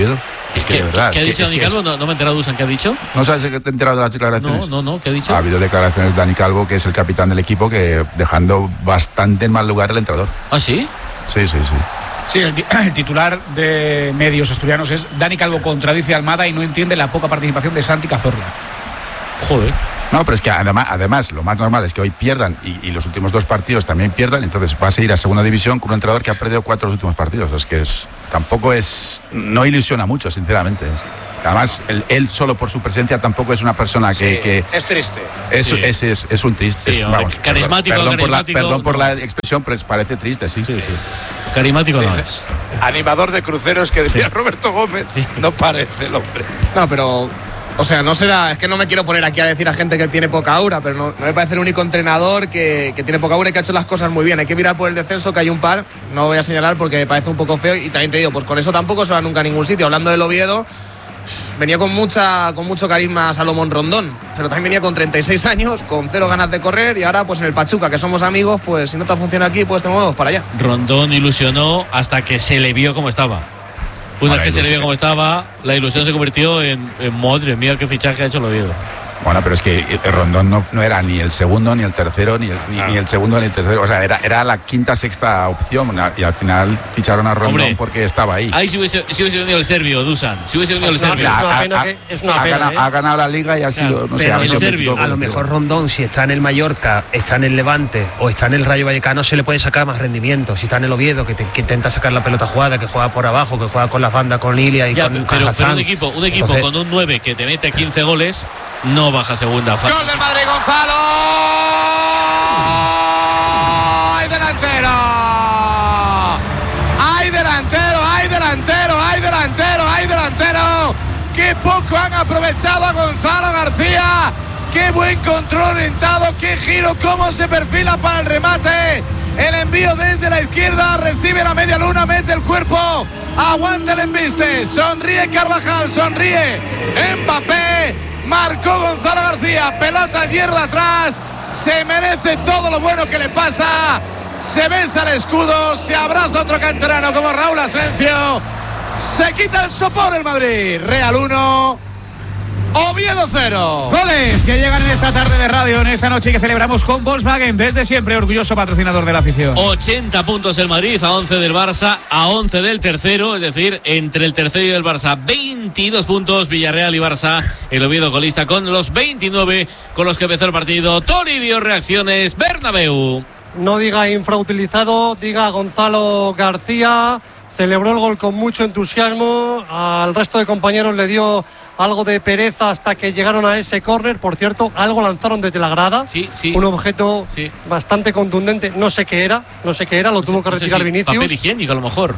Es que de verdad. ¿Qué ha dicho Dani Calvo? No me he enterado, Dusan, ¿qué ha dicho? ¿No sabes que te he enterado de las declaraciones? No, ¿qué ha dicho? Ha habido declaraciones de Dani Calvo, que es el capitán del equipo, que dejando bastante en mal lugar al entrenador. ¿Ah, sí? Sí. Sí, el titular de medios asturianos es: Dani Calvo contradice a Almada y no entiende la poca participación de Santi Cazorla. Joder. No, pero es que además lo más normal es que hoy pierdan y los últimos 2 partidos también pierdan, entonces vas a ir a segunda división con un entrenador que ha perdido 4 los últimos partidos. Es que no ilusiona mucho, sinceramente. Además, él solo por su presencia tampoco es una persona que es triste. Es un triste. Sí, vamos, carismático. Perdón por la expresión, pero parece triste, sí. Carismático no es. Animador de cruceros que decía Roberto Gómez. No parece el hombre. No, pero... O sea, no será, es que no me quiero poner aquí a decir a gente que tiene poca aura, pero no me parece el único entrenador que tiene poca aura y que ha hecho las cosas muy bien. Hay que mirar por el descenso, que hay un par, no voy a señalar porque me parece un poco feo, y también te digo, pues con eso tampoco se va nunca a ningún sitio. Hablando del Oviedo, venía con mucho carisma Salomón Rondón, pero también venía con 36 años, con 0 ganas de correr, y ahora pues en el Pachuca, que somos amigos, pues si no te funciona aquí, pues te movemos para allá. Rondón ilusionó hasta que se le vio cómo estaba. Una vez que se le vio cómo estaba, la ilusión se convirtió en madre mía, qué fichaje ha hecho el Oviedo. Bueno, pero es que Rondón no era ni el segundo, ni el tercero, ni el segundo, ni el tercero. O sea, era la quinta, sexta opción. Y al final ficharon a Rondón porque estaba ahí. Ahí si hubiese venido el serbio, Dusan. Si hubiese venido el serbio. Ha ganado la Liga y ha sido, no sé, el serbio. A lo mejor Rondón, si está en el Mallorca, está en el Levante o está en el Rayo Vallecano, se le puede sacar más rendimiento. Si está en el Oviedo, que intenta sacar la pelota jugada, que juega por abajo, que juega con las bandas, con Ilia y con pero un equipo entonces, con un 9 que te mete 15 goles, no baja segunda fase. Gol del Madrid, Gonzalo. ¡Hay delantero! ¡Hay delantero! ¡Hay delantero! ¡Hay delantero! ¡Hay delantero! ¡Qué poco han aprovechado a Gonzalo García! ¡Qué buen control orientado! ¡Qué giro! ¡Cómo se perfila para el remate! El envío desde la izquierda, recibe la media luna, mete el cuerpo, aguanta el embiste, sonríe Carvajal, sonríe Mbappé, marcó Gonzalo García, pelota al hierro de atrás, se merece todo lo bueno que le pasa, se besa el escudo, se abraza otro canterano como Raúl Asencio, se quita el sopor el Madrid. Real 1, Oviedo 0. Goles que llegan en esta tarde de radio, en esta noche que celebramos con Volkswagen, desde siempre orgulloso patrocinador de la afición. 80 puntos el Madrid, a 11 del Barça, a 11 del tercero, es decir, entre el tercero y el Barça, 22 puntos Villarreal y Barça, el Oviedo colista con los 29 con los que empezó el partido. Toribio, reacciones, Bernabéu. No diga infrautilizado, diga Gonzalo García. Celebró el gol con mucho entusiasmo, al resto de compañeros le dio algo de pereza hasta que llegaron a ese córner. Por cierto, algo lanzaron desde la grada, un objeto bastante contundente, no sé qué era, lo tuvo que retirar Vinicius. Papel higiénico a lo mejor.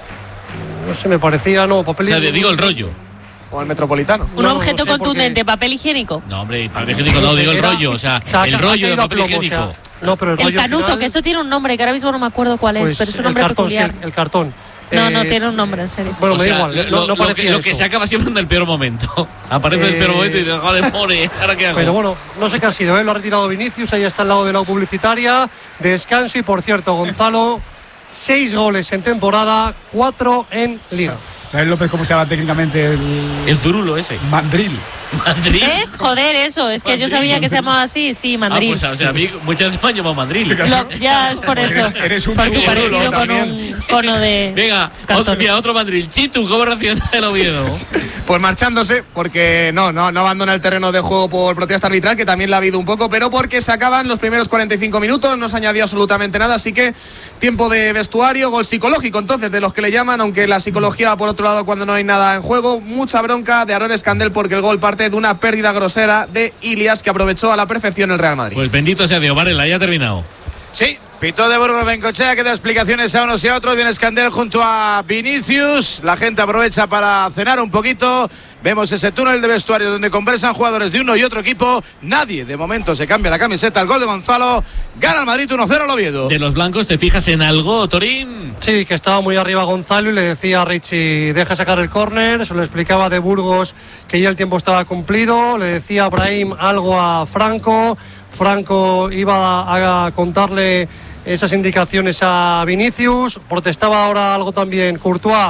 No sé, me parecía, papel higiénico. O sea, digo el rollo. O el Metropolitano. Un objeto contundente, papel higiénico. No, hombre, papel higiénico no, digo el rollo, o sea, el rollo de papel higiénico. No, pero el canuto, final, que eso tiene un nombre, que ahora mismo no me acuerdo cuál es, pero es un nombre peculiar. Sí, el cartón. No tiene un nombre, en serio. Bueno, me da igual, no parecía lo que se acaba siempre en el peor momento. Aparece el peor momento y te joder, pobre, ¿ahora qué hago? Pero bueno, no sé qué ha sido, lo ha retirado Vinicius, ahí está al lado de la publicitaria, descanso. Y por cierto, Gonzalo, 6 goles en temporada, 4 en Liga. ¿Sabes, López, cómo se llama técnicamente el zurulo ese? Mandril. Es, joder, eso, es que Mandril. Yo sabía que se llamaba así, sí, Mandril. Pues, o sea, a mí muchas veces me han llamado Mandril. Ya es por eso. Eres un porque parecido con un cono de Venga, otro Mandril. Chitu, ¿cómo reacciona el Oviedo? Pues marchándose, porque no abandona el terreno de juego por protesta arbitral, que también la ha habido un poco, pero porque se acaban los primeros 45 minutos, no se añadió absolutamente nada, así que tiempo de vestuario, gol psicológico entonces de los que le llaman, aunque la psicología va por otro lado cuando no hay nada en juego. Mucha bronca de Aarón Escandel porque el gol parte de una pérdida grosera de Ilias, que aprovechó a la perfección el Real Madrid. Pues bendito sea Dios, Varela, ya ha terminado. Sí, pitó de Burgos Bengochea, que da explicaciones a unos y a otros. Viene Escandel junto a Vinicius. La gente aprovecha para cenar un poquito. Vemos ese túnel de vestuario donde conversan jugadores de uno y otro equipo. Nadie de momento se cambia la camiseta. El gol de Gonzalo. Gana el Madrid 1-0 al Oviedo. De los blancos, ¿te fijas en algo, Torín? Sí, que estaba muy arriba Gonzalo y le decía a Richie, deja sacar el córner. Se lo explicaba de Burgos que ya el tiempo estaba cumplido. Le decía a Brahim algo a Franco. Franco iba a contarle esas indicaciones a Vinicius. Protestaba ahora algo también Courtois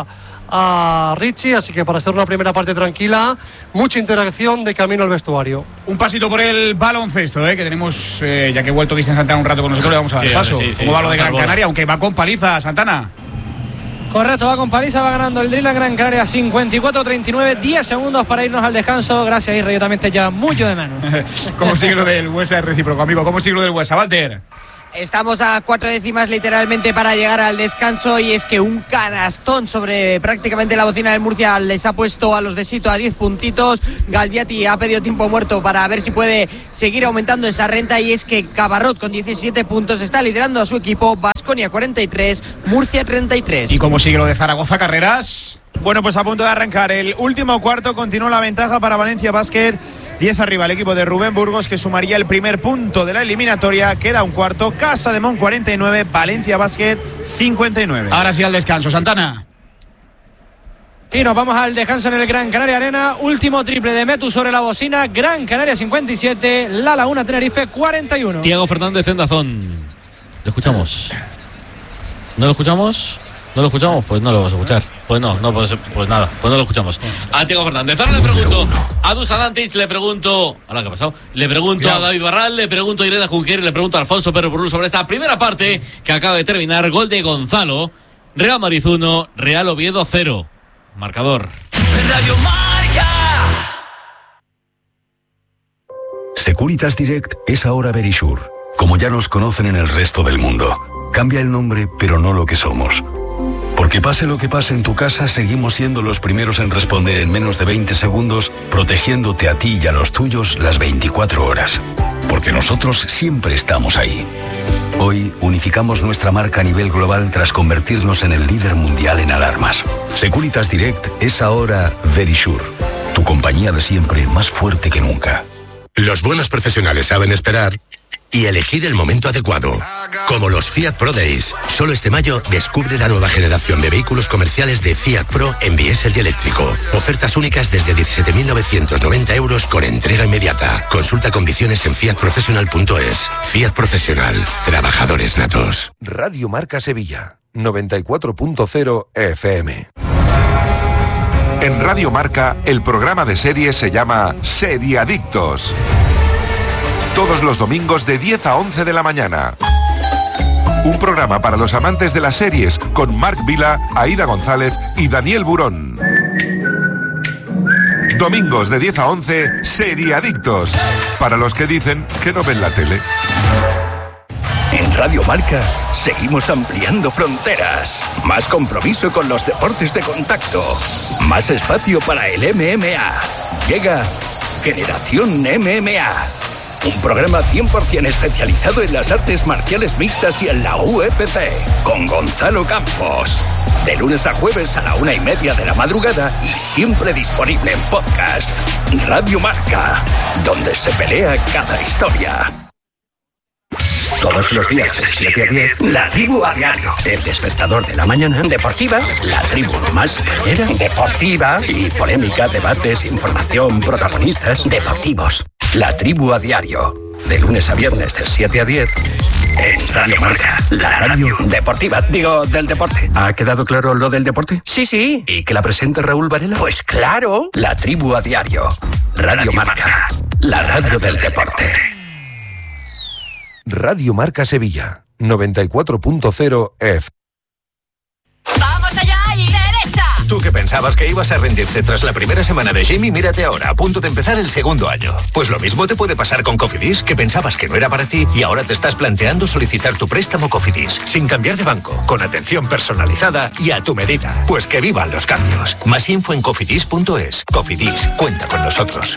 a Richie, así que para ser una primera parte tranquila, mucha interacción de camino al vestuario. Un pasito por el baloncesto, que tenemos, ya que he vuelto Cristian Santana un rato con nosotros, le vamos a dar paso. ¿Cómo va lo de Gran Canaria? Aunque va con paliza, Santana. Correcto, va con paliza, va ganando el Dreamland Gran Canaria 54-39, 10 segundos para irnos al descanso. Gracias, Isra, yo también te llamo mucho de menos. ¿Cómo sigue lo del Huesa? Es recíproco, amigo. ¿Cómo sigue lo del Huesa, Walter? Estamos a 4 décimas literalmente para llegar al descanso, y es que un canastón sobre prácticamente la bocina del Murcia les ha puesto a los de Sito a 10 puntitos. Galviati ha pedido tiempo muerto para ver si puede seguir aumentando esa renta, y es que Cabarrot con 17 puntos está liderando a su equipo. Baskonia 43, Murcia 33. ¿Y cómo sigue lo de Zaragoza, Carreras? Bueno, pues a punto de arrancar el último cuarto, continúa la ventaja para Valencia Basket. 10 arriba el equipo de Rubén Burgos, que sumaría el primer punto de la eliminatoria. Queda un cuarto, Casa de Mon 49, Valencia Basket 59. Ahora sí al descanso, Santana. Sí, nos vamos al descanso en el Gran Canaria Arena. Último triple de Metu sobre la bocina. Gran Canaria 57, La Laguna Tenerife 41. Tiago Fernández en Dazón. ¿Lo escuchamos? ¿No lo escuchamos? ¿No lo escuchamos? Pues no lo vamos a escuchar. Pues no, pues nada, pues no lo escuchamos. A Tiago Fernández. Ahora le pregunto a Dusan Antic, le pregunto. ¿Ahora qué ha pasado? Le pregunto a David Barral, le pregunto a Irene Junquera y le pregunto a Alfonso Pérez Burrul sobre esta primera parte que acaba de terminar. Gol de Gonzalo. Real Madrid 1, Real Oviedo 0. Marcador. Radio Marca. Securitas Direct es ahora Verisure, como ya nos conocen en el resto del mundo. Cambia el nombre, pero no lo que somos. Porque pase lo que pase en tu casa, seguimos siendo los primeros en responder en menos de 20 segundos, protegiéndote a ti y a los tuyos las 24 horas. Porque nosotros siempre estamos ahí. Hoy unificamos nuestra marca a nivel global tras convertirnos en el líder mundial en alarmas. Securitas Direct es ahora Verisure, tu compañía de siempre más fuerte que nunca. Los buenos profesionales saben esperar y elegir el momento adecuado. Como los Fiat Pro Days. Solo este mayo descubre la nueva generación de vehículos comerciales de Fiat Pro en diésel y eléctrico. Ofertas únicas desde 17.990 euros con entrega inmediata. Consulta condiciones en fiatprofessional.es. Fiat Profesional. Trabajadores natos. Radio Marca Sevilla. 94.0 FM. En Radio Marca, el programa de series se llama Seriadictos. Todos los domingos de 10 a 11 de la mañana. Un programa para los amantes de las series con Marc Vila, Aida González y Daniel Burón. Domingos de 10 a 11, Seriadictos. Para los que dicen que no ven la tele. En Radio Marca seguimos ampliando fronteras. Más compromiso con los deportes de contacto. Más espacio para el MMA. Llega Generación MMA. Un programa 100% especializado en las artes marciales mixtas y en la UFC. Con Gonzalo Campos. De lunes a jueves a la 1:30 de la madrugada y siempre disponible en podcast. Radio Marca, donde se pelea cada historia. Todos los días de 7 a 10, La Tribu a Diario. El despertador de la mañana. Deportiva. La tribu más cañera. Deportiva. Y polémica, debates, información, protagonistas. Deportivos. La Tribu a Diario. De lunes a viernes de 7 a 10. En Radio Marca. La radio deportiva. Digo, del deporte. ¿Ha quedado claro lo del deporte? Sí. ¿Y que la presenta Raúl Varela? Pues claro. La Tribu a Diario. Radio Marca. La radio del deporte. Radio Marca Sevilla, 94.0 F. ¡Vamos allá y derecha! Tú que pensabas que ibas a rendirte tras la primera semana de Jamie, mírate ahora, a punto de empezar el segundo año. Pues lo mismo te puede pasar con Cofidis, que pensabas que no era para ti y ahora te estás planteando solicitar tu préstamo Cofidis, sin cambiar de banco, con atención personalizada y a tu medida. Pues que vivan los cambios. Más info en cofidis.es. Cofidis, cuenta con nosotros.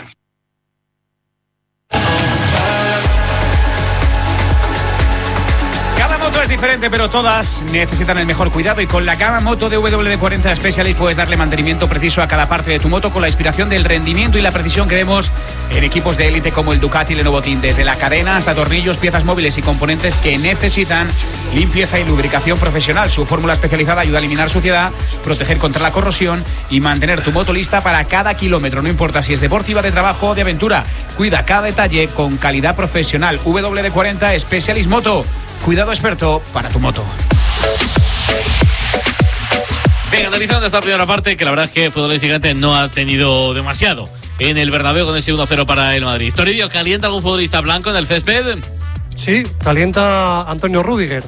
Es diferente, pero todas necesitan el mejor cuidado, y con la gama moto de WD-40 Specialist puedes darle mantenimiento preciso a cada parte de tu moto con la inspiración del rendimiento y la precisión que vemos en equipos de élite como el Ducati y Lenovo Team. Desde la cadena hasta tornillos, piezas móviles y componentes que necesitan limpieza y lubricación profesional. Su fórmula especializada ayuda a eliminar suciedad, proteger contra la corrosión y mantener tu moto lista para cada kilómetro. No importa si es deportiva, de trabajo o de aventura. Cuida cada detalle con calidad profesional. WD-40 Specialist Moto. Cuidado experto para tu moto. Venga, analizando esta primera parte, que la verdad es que futbolísticamente no ha tenido demasiado en el Bernabéu con ese 1-0 para el Madrid. Toribio, ¿calienta algún futbolista blanco en el césped? Sí, calienta Antonio Rüdiger.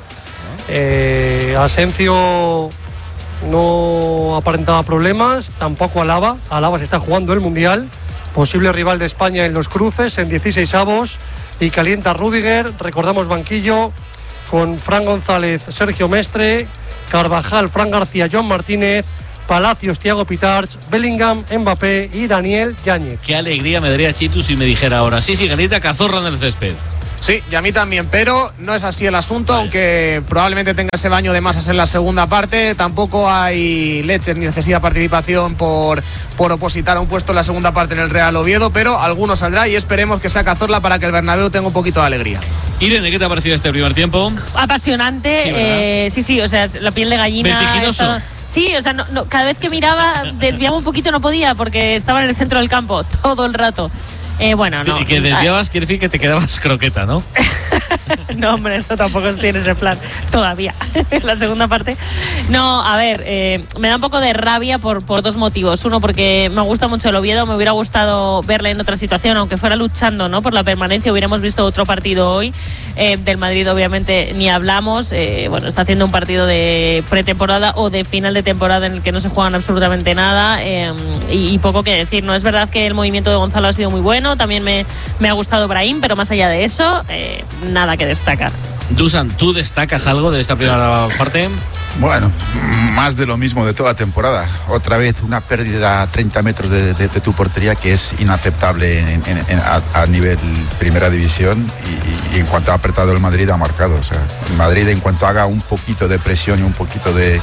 Asensio no aparentaba problemas, tampoco Alaba. Alaba se está jugando el Mundial, posible rival de España en los cruces, en 16avos, y calienta Rüdiger. Recordamos banquillo con Fran González, Sergio Mestre, Carvajal, Fran García, Joan Martínez, Palacios, Thiago Pitarch, Bellingham, Mbappé y Daniel Yáñez. Qué alegría me daría Chitu si me dijera ahora, sí, calienta Cazorla en el césped. Sí, y a mí también, pero no es así el asunto, aunque probablemente tenga ese baño de masas en la segunda parte. Tampoco hay leches ni necesidad de participación por opositar a un puesto en la segunda parte en el Real Oviedo, pero alguno saldrá y esperemos que sea Cazorla para que el Bernabéu tenga un poquito de alegría. Irene, ¿qué te ha parecido este primer tiempo? Apasionante, sí, o sea, la piel de gallina. Vertiginoso. Sí, o sea, no, cada vez que miraba desviaba un poquito, no podía porque estaba en el centro del campo todo el rato. Bueno, no. Y que desviabas quiere decir que te quedabas croqueta, ¿no? No, hombre, no, tampoco tiene ese plan todavía en la segunda parte. No, a ver, me da un poco de rabia por dos motivos. Uno, porque me gusta mucho el Oviedo, me hubiera gustado verle en otra situación, aunque fuera luchando, ¿no?, por la permanencia. Hubiéramos visto otro partido hoy. Del Madrid, obviamente, ni hablamos. Bueno, está haciendo un partido de pretemporada o de final de temporada en el que no se juegan absolutamente nada, y poco que decir. No es verdad que el movimiento de Gonzalo ha sido muy bueno. También me ha gustado Brahim, pero más allá de eso, nada que destacar. Dusan, ¿tú destacas algo de esta primera parte? Bueno, más de lo mismo de toda la temporada. Otra vez una pérdida a 30 metros de tu portería que es inaceptable a nivel primera división, y en cuanto ha apretado el Madrid ha marcado. O sea, el Madrid, en cuanto haga un poquito de presión y un poquito de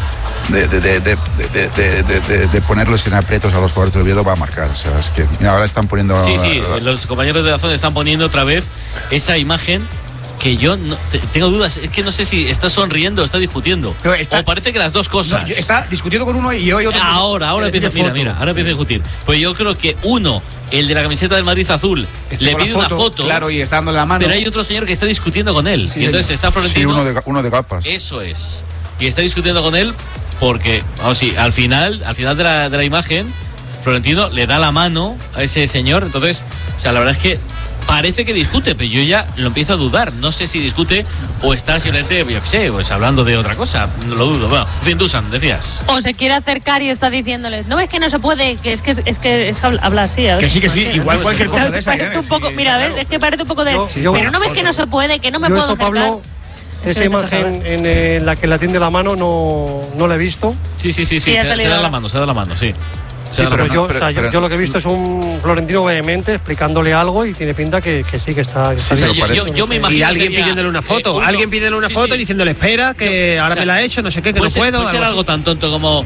ponerlos en aprietos a los jugadores del Oviedo, va a marcar. O sea, es que mira, ahora están poniendo... Sí, los compañeros de la zona están poniendo otra vez esa imagen que yo tengo dudas. Es que no sé si está sonriendo o está discutiendo. O parece que las dos cosas. No, está discutiendo con uno y hoy otro. Ahora empieza, ahora empieza a discutir. Pues yo creo que uno, el de la camiseta del Madrid azul, le pide una foto. Claro, y está dándole la mano. Pero hay otro señor que está discutiendo con él. Sí, y entonces está Florentino. Sí, uno de gafas. Eso es. Y está discutiendo con él porque, vamos, sí, al final de la imagen, Florentino le da la mano a ese señor. Entonces, o sea, la verdad es que parece que discute, pero yo ya lo empiezo a dudar. No sé si discute o está simplemente, yo qué sé, pues hablando de otra cosa. No lo dudo. Bueno, en fin, Dusan, decías. O se quiere acercar y está diciéndoles, no, es que no se puede, que es habla así. A ver, que sí, igual cualquier cosa de esa. Parece un poco, mira, ¿ves? Es que parece un poco de... pero no ves que no se puede, que no me puedo eso, acercar. Pablo, esa imagen en la que la tiende la mano no la he visto. Sí, se da la mano, sí. Sí, pero yo lo que he visto es un Florentino vehemente explicándole algo y tiene pinta que sí, que está bien. Yo me imagino y alguien pidiéndole una foto, y diciéndole, espera, que ahora me la he hecho, no sé qué, que no puedo. Puede ser algo tan tonto como,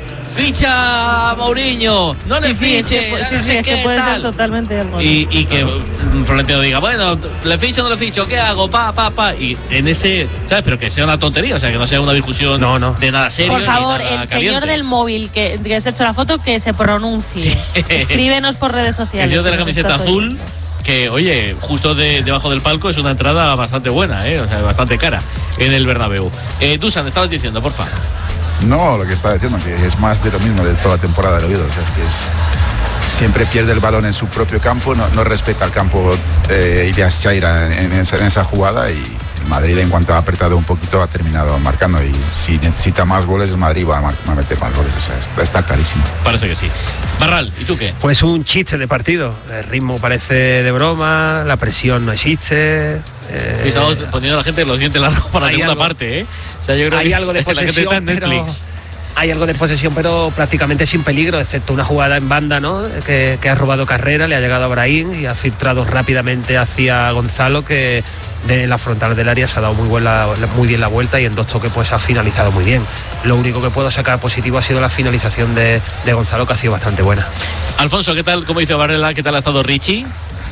ficha a Mourinho, no le fiche, es que puede ser totalmente algo. Y que Florentino diga, bueno, le ficho o no le ficho, ¿qué hago? Pa. Y en ese, ¿sabes? Pero que sea una tontería, o sea, que no sea una discusión de nada serio. Por favor, ni nada el caliente. señor del móvil que se ha hecho la foto, que se pronuncie. Escríbenos por redes sociales. El señor de la camiseta azul, que oye, justo debajo del palco, es una entrada bastante buena, o sea, bastante cara en el Bernabéu. Dusan, estabas diciendo, porfa. No, lo que estaba diciendo, que es más de lo mismo de toda la temporada del Oviedo. O sea, que siempre pierde el balón en su propio campo, no respeta el campo Ilias Chaira en esa jugada, y el Madrid, en cuanto ha apretado un poquito, ha terminado marcando, y si necesita más goles, el Madrid va a meter más goles. O sea, está clarísimo. Parece que sí. Barral, ¿y tú qué? Pues un chiste de partido. El ritmo parece de broma, la presión no existe. Estamos poniendo a la gente los dientes largos para la segunda parte, O sea, yo creo que algo de posesión, la gente está en Netflix. Hay algo de posesión, pero prácticamente sin peligro, excepto una jugada en banda, ¿no?, que ha robado carrera, le ha llegado a Brahim y ha filtrado rápidamente hacia Gonzalo, que de la frontal del área se ha dado muy bien la vuelta, y en dos toques pues ha finalizado muy bien. Lo único que puedo sacar positivo ha sido la finalización de Gonzalo, que ha sido bastante buena. Alfonso, ¿qué tal? ¿Cómo dice Varela? ¿Qué tal ha estado Richie?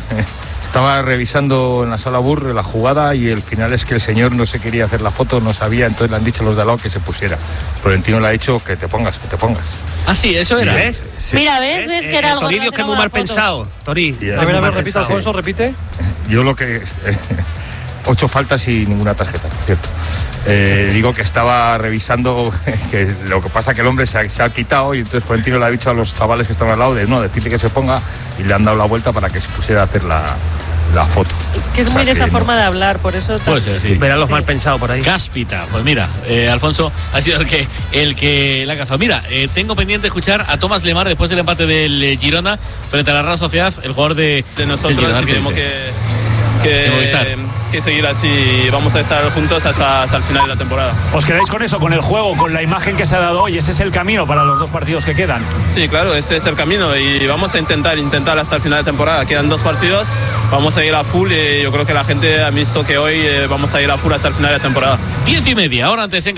Estaba revisando en la sala BUR la jugada, y el final es que el señor no se quería hacer la foto, no sabía, entonces le han dicho los de al lado que se pusiera. Florentino le ha dicho que te pongas. Ah, sí, eso era. ¿Ves? Sí. Mira, ¿ves que era algo? Toribio, que es muy mal pensado. Tori. A ver, repite, Alfonso, repite. Yo lo que... 8 faltas y ninguna tarjeta, por cierto. Digo que estaba revisando, que lo que pasa que el hombre se ha quitado y entonces Florentino le ha dicho a los chavales que estaban al lado decirle que se ponga, y le han dado la vuelta para que se pusiera a hacer la foto. Es que es muy de esa forma de hablar, por eso verán los mal pensados por ahí. Cáspita, pues mira, Alfonso ha sido el que la ha cazado. Mira, tengo pendiente escuchar a Tomás Lemar después del empate del Girona frente a la Real Sociedad, el jugador de nosotros. Tenemos que seguir así, vamos a estar juntos hasta el final de la temporada. ¿Os quedáis con eso, con el juego, con la imagen que se ha dado hoy? ¿Ese es el camino para los 2 partidos que quedan? Sí, claro, ese es el camino y vamos a intentar hasta el final de temporada. Quedan 2 partidos, vamos a ir a full y yo creo que la gente ha visto que hoy vamos a ir a full hasta el final de temporada. 10:30, ahora antes en